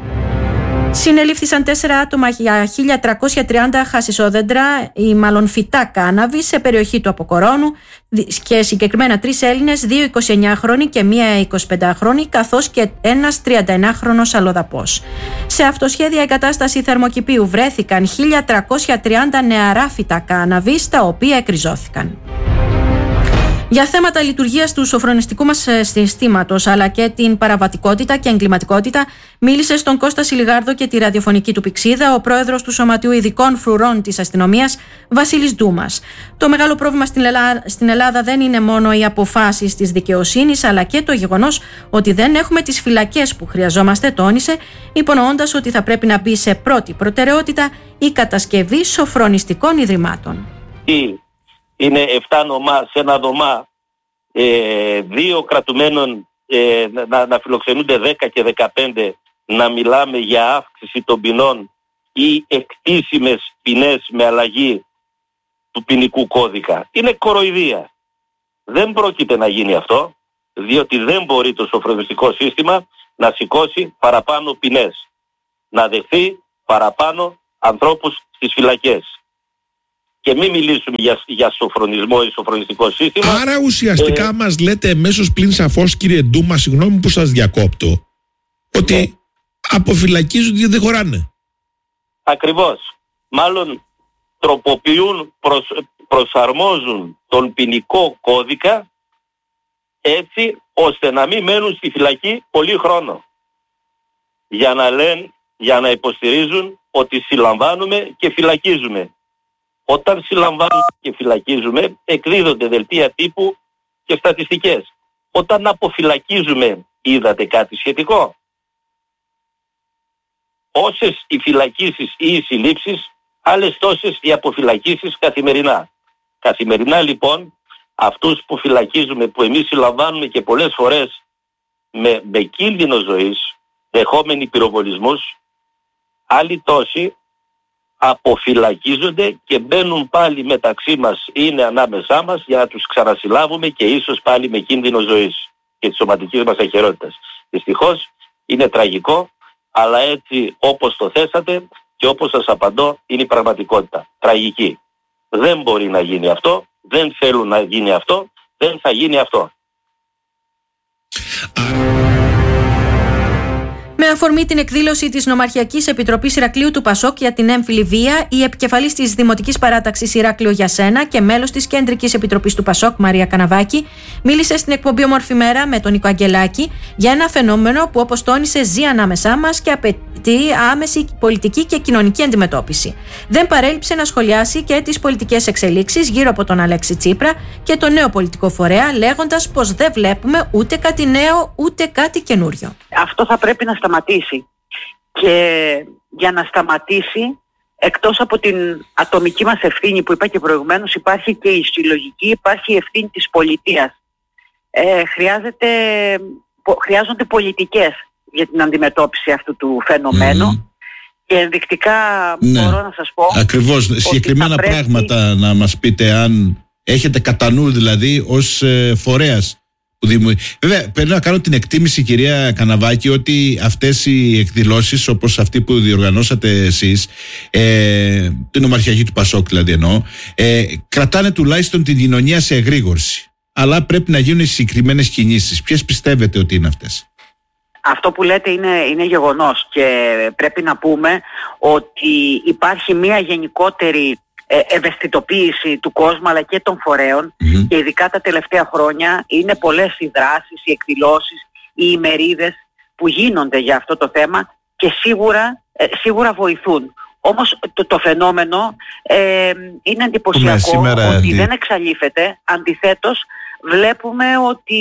[SPEAKER 1] Συνελήφθησαν τέσσερα άτομα για χίλια τριακόσια τριάντα χασισόδεντρα ή μάλλον φυτά κάναβη σε περιοχή του Αποκορώνου και συγκεκριμένα τρεις Έλληνες, δύο εικοσιεννιάχρονοι και μία εικοσιπεντάχρονη, καθώς και ένας τριανταεννάχρονος αλλοδαπός. Σε αυτοσχέδια εγκατάσταση θερμοκηπίου βρέθηκαν χίλια τριακόσια τριάντα νεαρά φυτά κάναβη, τα οποία εκριζώθηκαν. Για θέματα λειτουργίας του σοφρονιστικού μας συστήματος αλλά και την παραβατικότητα και εγκληματικότητα, μίλησε στον Κώστα Σιλιγάρδο και τη ραδιοφωνική του πηξίδα ο πρόεδρος του Σωματείου Ειδικών Φρουρών της Αστυνομίας, Βασίλης Ντούμας. Το μεγάλο πρόβλημα στην Ελλάδα, στην Ελλάδα δεν είναι μόνο οι αποφάσεις της δικαιοσύνης, αλλά και το γεγονός ότι δεν έχουμε τις φυλακές που χρειαζόμαστε, τόνισε, υπονοώντας ότι θα πρέπει να μπει σε πρώτη προτεραιότητα η κατασκευή σοφρονιστικών ιδρυμάτων.
[SPEAKER 11] Είναι εφτά νομά σε ένα δωμά, ε, δύο κρατουμένων ε, να, να φιλοξενούνται δέκα και δεκαπέντε, να μιλάμε για αύξηση των ποινών ή εκτίσιμες ποινές με αλλαγή του ποινικού κώδικα. Είναι κοροϊδία. Δεν πρόκειται να γίνει αυτό, διότι δεν μπορεί το σοφρονιστικό σύστημα να σηκώσει παραπάνω ποινές, να δεχθεί παραπάνω ανθρώπους στις φυλακές. Και μην μιλήσουμε για, για σοφρονισμό ή σοφρονιστικό σύστημα.
[SPEAKER 9] Άρα ουσιαστικά ε, μας λέτε εμέσως πλην σαφώς, κύριε Ντούμα, συγγνώμη που σας διακόπτω, ότι ναι. αποφυλακίζονται γιατί δεν χωράνε.
[SPEAKER 11] Ακριβώς. Μάλλον τροποποιούν, προσ, προσαρμόζουν τον ποινικό κώδικα έτσι ώστε να μην μένουν στη φυλακή πολύ χρόνο. Για να λένε, για να υποστηρίζουν ότι συλλαμβάνουμε και φυλακίζουμε. Όταν συλλαμβάνουμε και φυλακίζουμε, εκδίδονται δελτία τύπου και στατιστικές. Όταν αποφυλακίζουμε, είδατε κάτι σχετικό? Όσες οι φυλακίσεις ή οι συλλήψεις, άλλες τόσες οι αποφυλακίσεις καθημερινά. Καθημερινά λοιπόν, αυτούς που φυλακίζουμε, που εμείς συλλαμβάνουμε και πολλές φορές με, με κίνδυνο ζωής, δεχόμενοι πυροβολισμούς, άλλοι τόσοι αποφυλακίζονται και μπαίνουν πάλι μεταξύ μας, είναι ανάμεσά μας για να τους ξανασυλλάβουμε και ίσως πάλι με κίνδυνο ζωής και της σωματικής μας αχερότητας. Δυστυχώς είναι τραγικό, αλλά έτσι όπως το θέσατε και όπως σας απαντώ είναι η πραγματικότητα. Τραγική. Δεν μπορεί να γίνει αυτό, δεν θέλουν να γίνει αυτό, δεν θα γίνει αυτό.
[SPEAKER 1] Με αφορμή την εκδήλωση της Νομαρχιακής Επιτροπής Ηρακλείου του Πασόκ για την έμφυλη βία, η επικεφαλής της Δημοτικής Παράταξης Ηράκλειο για Σένα και μέλος της Κεντρικής Επιτροπής του Πασόκ, Μαρία Καναβάκη, μίλησε στην εκπομπή Ομορφή Μέρα με τον Νίκο Αγγελάκη για ένα φαινόμενο που, όπως τόνισε, ζει ανάμεσά μας και απαιτεί άμεση πολιτική και κοινωνική αντιμετώπιση. Δεν παρέλειψε να σχολιάσει και τις πολιτικές εξελίξεις γύρω από τον Αλέξη Τσίπρα και τον νέο πολιτικό φορέα, λέγοντας πως δεν βλέπουμε ούτε κάτι νέο ούτε κάτι καινούριο.
[SPEAKER 12] Αυτό θα πρέπει να σταματήσει. Και για να σταματήσει, εκτός από την ατομική μας ευθύνη που είπα και προηγουμένως, υπάρχει και η συλλογική, υπάρχει η ευθύνη της πολιτείας. Ε, χρειάζεται, χρειάζονται πολιτικές για την αντιμετώπιση αυτού του φαινομένου. Mm. Και ενδεικτικά ναι. μπορώ να σας πω...
[SPEAKER 9] Ακριβώς, συγκεκριμένα πρέπει... πράγματα να μας πείτε, αν έχετε κατά νου δηλαδή ως ε, φορέας. Βέβαια, πρέπει να κάνω την εκτίμηση, κυρία Καναβάκη, ότι αυτές οι εκδηλώσεις, όπως αυτή που διοργανώσατε εσείς, ε, την Ομαρχιακή του Πασόκ δηλαδή εννοώ, ε, κρατάνε τουλάχιστον την κοινωνία σε εγρήγορση. Αλλά πρέπει να γίνουν συγκεκριμένες κινήσεις. Ποιες πιστεύετε ότι είναι αυτές?
[SPEAKER 12] Αυτό που λέτε είναι, είναι γεγονός και πρέπει να πούμε ότι υπάρχει μια γενικότερη ευαισθητοποίηση του κόσμου αλλά και των φορέων mm-hmm. και ειδικά τα τελευταία χρόνια είναι πολλές οι δράσεις, οι εκδηλώσεις, οι ημερίδες που γίνονται για αυτό το θέμα και σίγουρα, ε, σίγουρα βοηθούν. Όμως το, το φαινόμενο ε, είναι εντυπωσιακό ναι, ότι δι... δεν εξαλείφεται, αντιθέτως βλέπουμε ότι,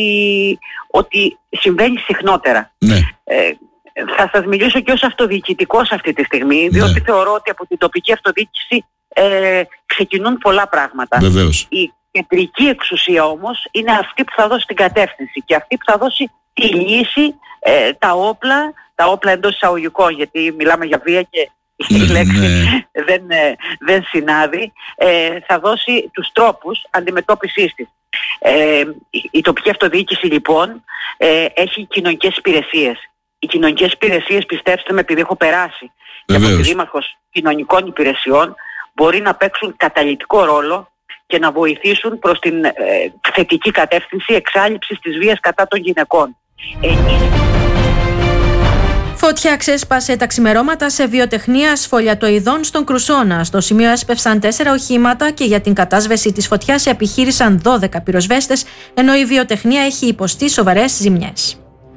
[SPEAKER 12] ότι συμβαίνει συχνότερα. Ναι. Ε, θα σας μιλήσω και ως αυτοδιοικητικός αυτή τη στιγμή, ναι. διότι θεωρώ ότι από την τοπική αυτοδιοίκηση Ε, ξεκινούν πολλά πράγματα.
[SPEAKER 9] Βεβαίως.
[SPEAKER 12] Η κεντρική εξουσία όμως είναι αυτή που θα δώσει την κατεύθυνση και αυτή που θα δώσει τη λύση, ε, τα όπλα, τα όπλα εντός εισαγωγικών, γιατί μιλάμε για βία και η ναι, λέξη ναι. δεν, ε, δεν συνάδει, ε, θα δώσει τους τρόπους αντιμετώπισης της. Ε, η, η τοπική αυτοδιοίκηση λοιπόν ε, έχει κοινωνικές υπηρεσίες. Οι κοινωνικές υπηρεσίες, πιστέψτε με, επειδή έχω περάσει και από τη Δήμαρχος Κοινωνικών Υπηρεσιών, μπορεί να παίξουν καταλυτικό ρόλο και να βοηθήσουν προς την ε, θετική κατεύθυνση εξάλειψης της βίας κατά των γυναικών. Ε,
[SPEAKER 1] Φωτιά ξέσπασε τα ξημερώματα σε βιοτεχνία σφολιατοειδών στον Κρουσόνα. Στο σημείο έσπευσαν τέσσερα οχήματα και για την κατάσβεση της φωτιάς επιχείρησαν δώδεκα πυροσβέστες, ενώ η βιοτεχνία έχει υποστεί σοβαρές ζημιές.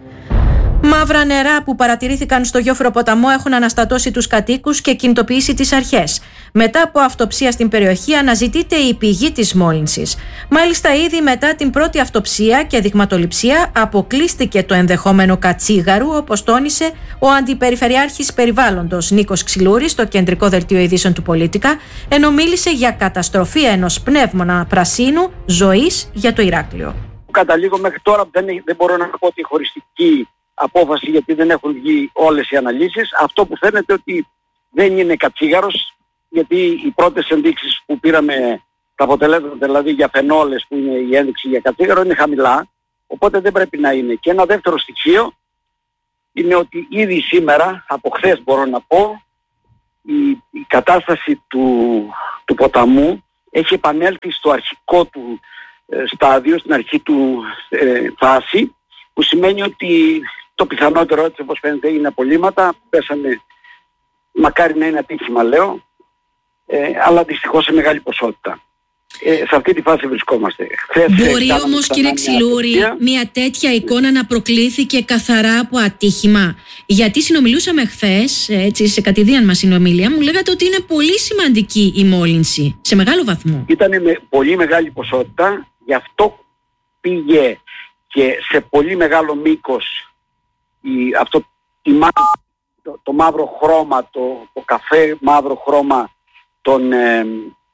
[SPEAKER 1] Μαύρα νερά που παρατηρήθηκαν στο Γιόφυρο ποταμό έχουν αναστατώσει τους κατοίκους και κινητοποιήσει τις αρχές. Μετά από αυτοψία στην περιοχή αναζητείται η πηγή της μόλυνσης. Μάλιστα, ήδη μετά την πρώτη αυτοψία και δειγματοληψία αποκλείστηκε το ενδεχόμενο κατσίγαρου, όπως τόνισε ο Αντιπεριφερειάρχης Περιβάλλοντος Νίκος Ξυλούρης στο κεντρικό δελτίο ειδήσεων του Πολίτικα, ενώ μίλησε για καταστροφή ενός πνεύμονα πρασίνου ζωής για το Ηράκλειο.
[SPEAKER 13] Καταλήγω μέχρι τώρα δεν, δεν μπορώ να πω ότι χωριστική απόφαση, γιατί δεν έχουν βγει όλες οι αναλύσεις. Αυτό που φαίνεται ότι δεν είναι κατσίγαρος, γιατί οι πρώτες ενδείξεις που πήραμε, τα αποτελέσματα δηλαδή για φαινόλες που είναι η ένδειξη για κατσίγαρο, είναι χαμηλά, οπότε δεν πρέπει να είναι. Και ένα δεύτερο στοιχείο είναι ότι ήδη σήμερα, από χθες μπορώ να πω, η, η κατάσταση του, του ποταμού έχει επανέλθει στο αρχικό του ε, στάδιο, στην αρχή του ε, φάση, που σημαίνει ότι το πιθανότερο, έτσι όπως φαίνεται, είναι απολύματα, πέσανε, μακάρι να είναι ατύχημα λέω, ε, αλλά δυστυχώς σε μεγάλη ποσότητα. Ε, σε αυτή τη φάση βρισκόμαστε. Χθες,
[SPEAKER 14] Μπορεί όμως, κύριε Ξυλούρη, μια τέτοια εικόνα να προκλήθηκε καθαρά από ατύχημα? Γιατί συνομιλούσαμε χθες, έτσι, σε κατηδίαν μας συνομιλία, μου λέγατε ότι είναι πολύ σημαντική η μόλυνση, σε μεγάλο βαθμό.
[SPEAKER 13] Ήταν με πολύ μεγάλη ποσότητα, γι' αυτό πήγε και σε πολύ μεγάλο μήκος η, αυτό, η, το, το μαύρο χρώμα, το, το καφέ μαύρο χρώμα των, ε,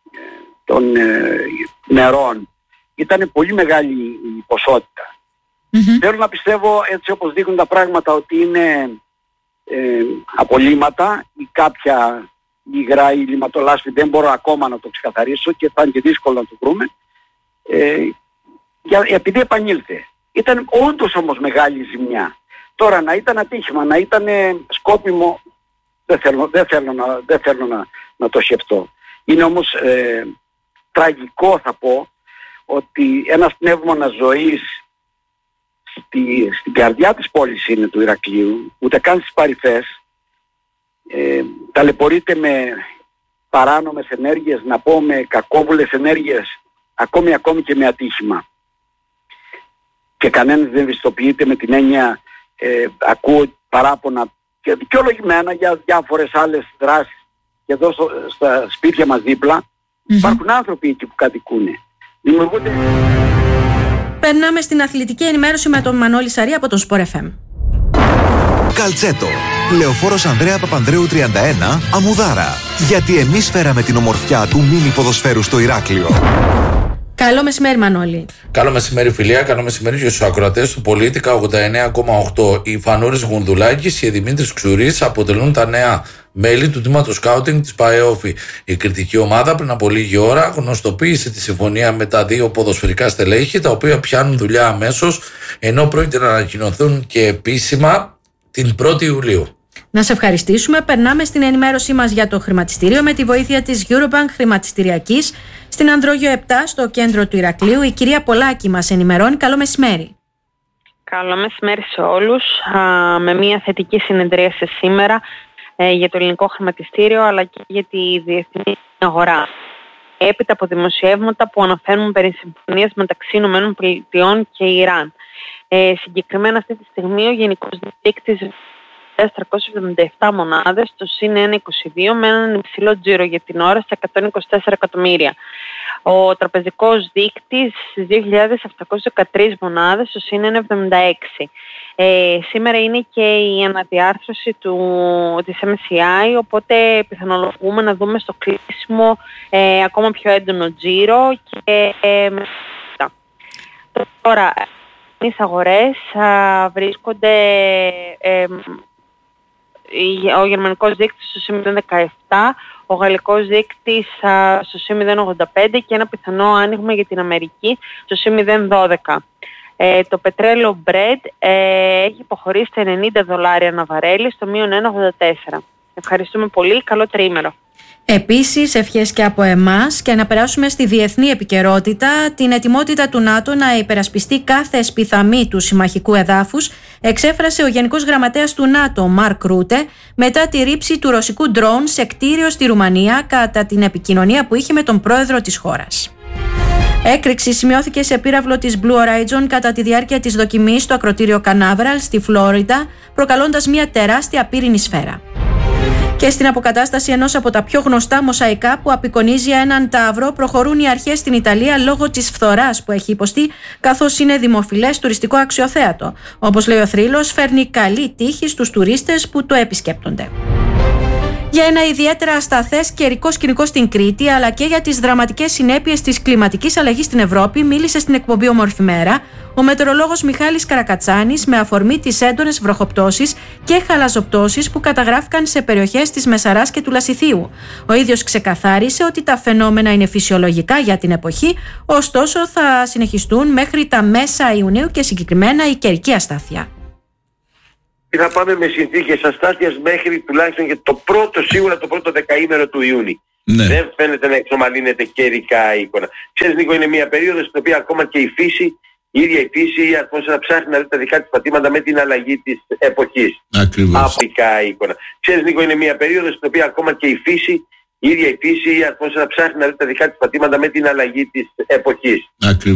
[SPEAKER 13] των ε, νερών. Ήταν πολύ μεγάλη η ποσότητα. Mm-hmm. Θέλω να πιστεύω, έτσι όπως δείχνουν τα πράγματα, ότι είναι ε, απολύματα ή κάποια υγρά ή λιματολάσπη, δεν μπορώ ακόμα να το ξεκαθαρίσω και θα είναι και δύσκολο να το βρούμε. Ε, για, επειδή επανήλθε. Ήταν όντως όμως μεγάλη ζημιά. Τώρα να ήταν ατύχημα, να ήταν σκόπιμο, δεν θέλω, δεν θέλω, να, δεν θέλω να, να το σκεφτώ. Είναι όμως ε, τραγικό, θα πω, ότι ένας πνεύμονας ζωής στη, στην καρδιά της πόλης είναι του Ηρακλείου, ούτε καν στις παρυφές, ε, ταλαιπωρείται με παράνομες ενέργειες, να πω με κακόβουλες ενέργειες, ακόμη ακόμη και με ατύχημα. Και κανένας δεν ευαισθητοποιείται με την έννοια, ε, ακούω παράπονα και δικαιολογημένα για διάφορες άλλες δράσεις. Και εδώ στο, στα σπίτια μας δίπλα mm-hmm. υπάρχουν άνθρωποι εκεί που κατοικούν. Δημιουργούνται...
[SPEAKER 1] Περνάμε στην αθλητική ενημέρωση με τον Μανώλη Σαρή από τον Sport εφ εμ.
[SPEAKER 15] Καλτσέτο. Λεωφόρος Ανδρέα Παπανδρέου τριάντα ένα, Αμμουδάρα. Γιατί εμείς φέραμε την ομορφιά του μίνι ποδοσφαίρου στο Ηράκλειο.
[SPEAKER 1] Καλό μεσημέρι, Μανώλη.
[SPEAKER 16] Καλό μεσημέρι, φιλία. Καλό μεσημέρι και στους ακροατές του Πολίτικα ογδόντα εννέα κόμμα οκτώ. Οι Φανούρης Γουνδουλάκης και οι Δημήτρης Ξουρής αποτελούν τα νέα μέλη του τμήματος σκάουτινγκ της ΠΑΕΟΦΗ. Η κριτική ομάδα πριν από λίγη ώρα γνωστοποίησε τη συμφωνία με τα δύο ποδοσφαιρικά στελέχη, τα οποία πιάνουν δουλειά αμέσως, ενώ πρόκειται να ανακοινωθούν και επίσημα την πρώτη Ιουλίου.
[SPEAKER 1] Να σε ευχαριστήσουμε. Περνάμε στην ενημέρωσή μας για το χρηματιστήριο με τη βοήθεια της Eurobank Χρηματιστηριακής στην Ανδρόγιο επτά στο κέντρο του Ηρακλείου. Η κυρία Πολάκη μας ενημερώνει. Καλό μεσημέρι.
[SPEAKER 17] Καλό μεσημέρι σε όλους. Α, με μια θετική συνεδρίαση σήμερα ε, για το ελληνικό χρηματιστήριο αλλά και για τη διεθνή αγορά. Έπειτα από δημοσιεύματα που αναφέρουν περί συμφωνίας μεταξύ ΗΠΑ και Ιράν. Ε, συγκεκριμένα αυτή τη στιγμή ο γενικός δείκτης τριακόσιες εβδομήντα επτά μονάδες, το συν ένα είκοσι δύο με έναν υψηλό τζίρο για την ώρα σε εκατόν είκοσι τέσσερα εκατομμύρια. Ο τραπεζικός δείκτης στις δύο χιλιάδες επτακόσιες δεκατρείς μονάδες, το συν ένα εβδομήντα έξι. Ε, σήμερα είναι και η αναδιάρθρωση του, της εμ ες σι άι, οπότε πιθανολογούμε να δούμε στο κλείσιμο ε, ακόμα πιο έντονο τζίρο και ε, τώρα οι αγορές α, βρίσκονται ε, ο γερμανικός δείκτης στο συν μηδέν δεκαεπτά, ο γαλλικός δείκτης α, στο συν μηδέν ογδόντα πέντε και ένα πιθανό άνοιγμα για την Αμερική στο συν μηδέν δώδεκα. Ε, το πετρέλαιο Brent ε, έχει υποχωρήσει στα ενενήντα δολάρια ανά βαρέλι στο μείον ένα ογδόντα τέσσερα. Ευχαριστούμε πολύ. Καλό τριήμερο.
[SPEAKER 1] Επίσης, ευχές και από εμάς και να περάσουμε στη διεθνή επικαιρότητα, την ετοιμότητα του ΝΑΤΟ να υπερασπιστεί κάθε εσπιθαμή του συμμαχικού εδάφους, εξέφρασε ο Γενικός Γραμματέας του ΝΑΤΟ, Μαρκ Ρούτε, μετά τη ρήψη του ρωσικού ντρόουν σε κτίριο στη Ρουμανία κατά την επικοινωνία που είχε με τον πρόεδρο της χώρας. Έκρηξη σημειώθηκε σε πύραυλο της Blue Horizon κατά τη διάρκεια της δοκιμής στο ακροτήριο Κανάβεραλ στη Φλόριντα, προκαλώντας μια τεράστια πύρινη σφαίρα. Και στην αποκατάσταση ενός από τα πιο γνωστά μοσαϊκά που απεικονίζει έναν ταύρο, προχωρούν οι αρχές στην Ιταλία λόγω της φθοράς που έχει υποστεί, καθώς είναι δημοφιλές τουριστικό αξιοθέατο. Όπως λέει ο θρύλος, φέρνει καλή τύχη στους τουρίστες που το επισκέπτονται. Για ένα ιδιαίτερα ασταθές καιρικό σκηνικό στην Κρήτη, αλλά και για τις δραματικές συνέπειες της κλιματικής αλλαγής στην Ευρώπη, μίλησε στην εκπομπή Ομορφη Μέρα ο μετεωρολόγος Μιχάλης Καρακατσάνης με αφορμή τις έντονες βροχοπτώσεις και χαλαζοπτώσεις που καταγράφηκαν σε περιοχές της Μεσαράς και του Λασιθίου. Ο ίδιος ξεκαθάρισε ότι τα φαινόμενα είναι φυσιολογικά για την εποχή, ωστόσο θα συνεχιστούν μέχρι τα μέσα Ιουνίου και συγκεκριμένα η καιρική αστάθεια.
[SPEAKER 18] Θα πάμε με συνθήκες αστάθειας μέχρι τουλάχιστον και το πρώτο, σίγουρα το πρώτο δεκαήμερο του Ιούνιου. Ναι. Δεν φαίνεται να εξομαλύνεται καιρικά η εικόνα. Ξέρεις, Νίκο, είναι μια περίοδος στην οποία ακόμα και η φύση, η ίδια η φύση, η ατμόσφαιρα ψάχνει να δει τα δικά της πατήματα με την αλλαγή της εποχής.
[SPEAKER 9] Ακριβώς.
[SPEAKER 18] Απικά η εικόνα. Ξέρεις, Νίκο, είναι μια περίοδος στην οποία ακόμα και η φύση, η ίδια η φύση, η ατμόσφαιρα ψάχνει να δει τα δικά της πατήματα με την αλλαγή της εποχής.
[SPEAKER 9] Ακριβώς.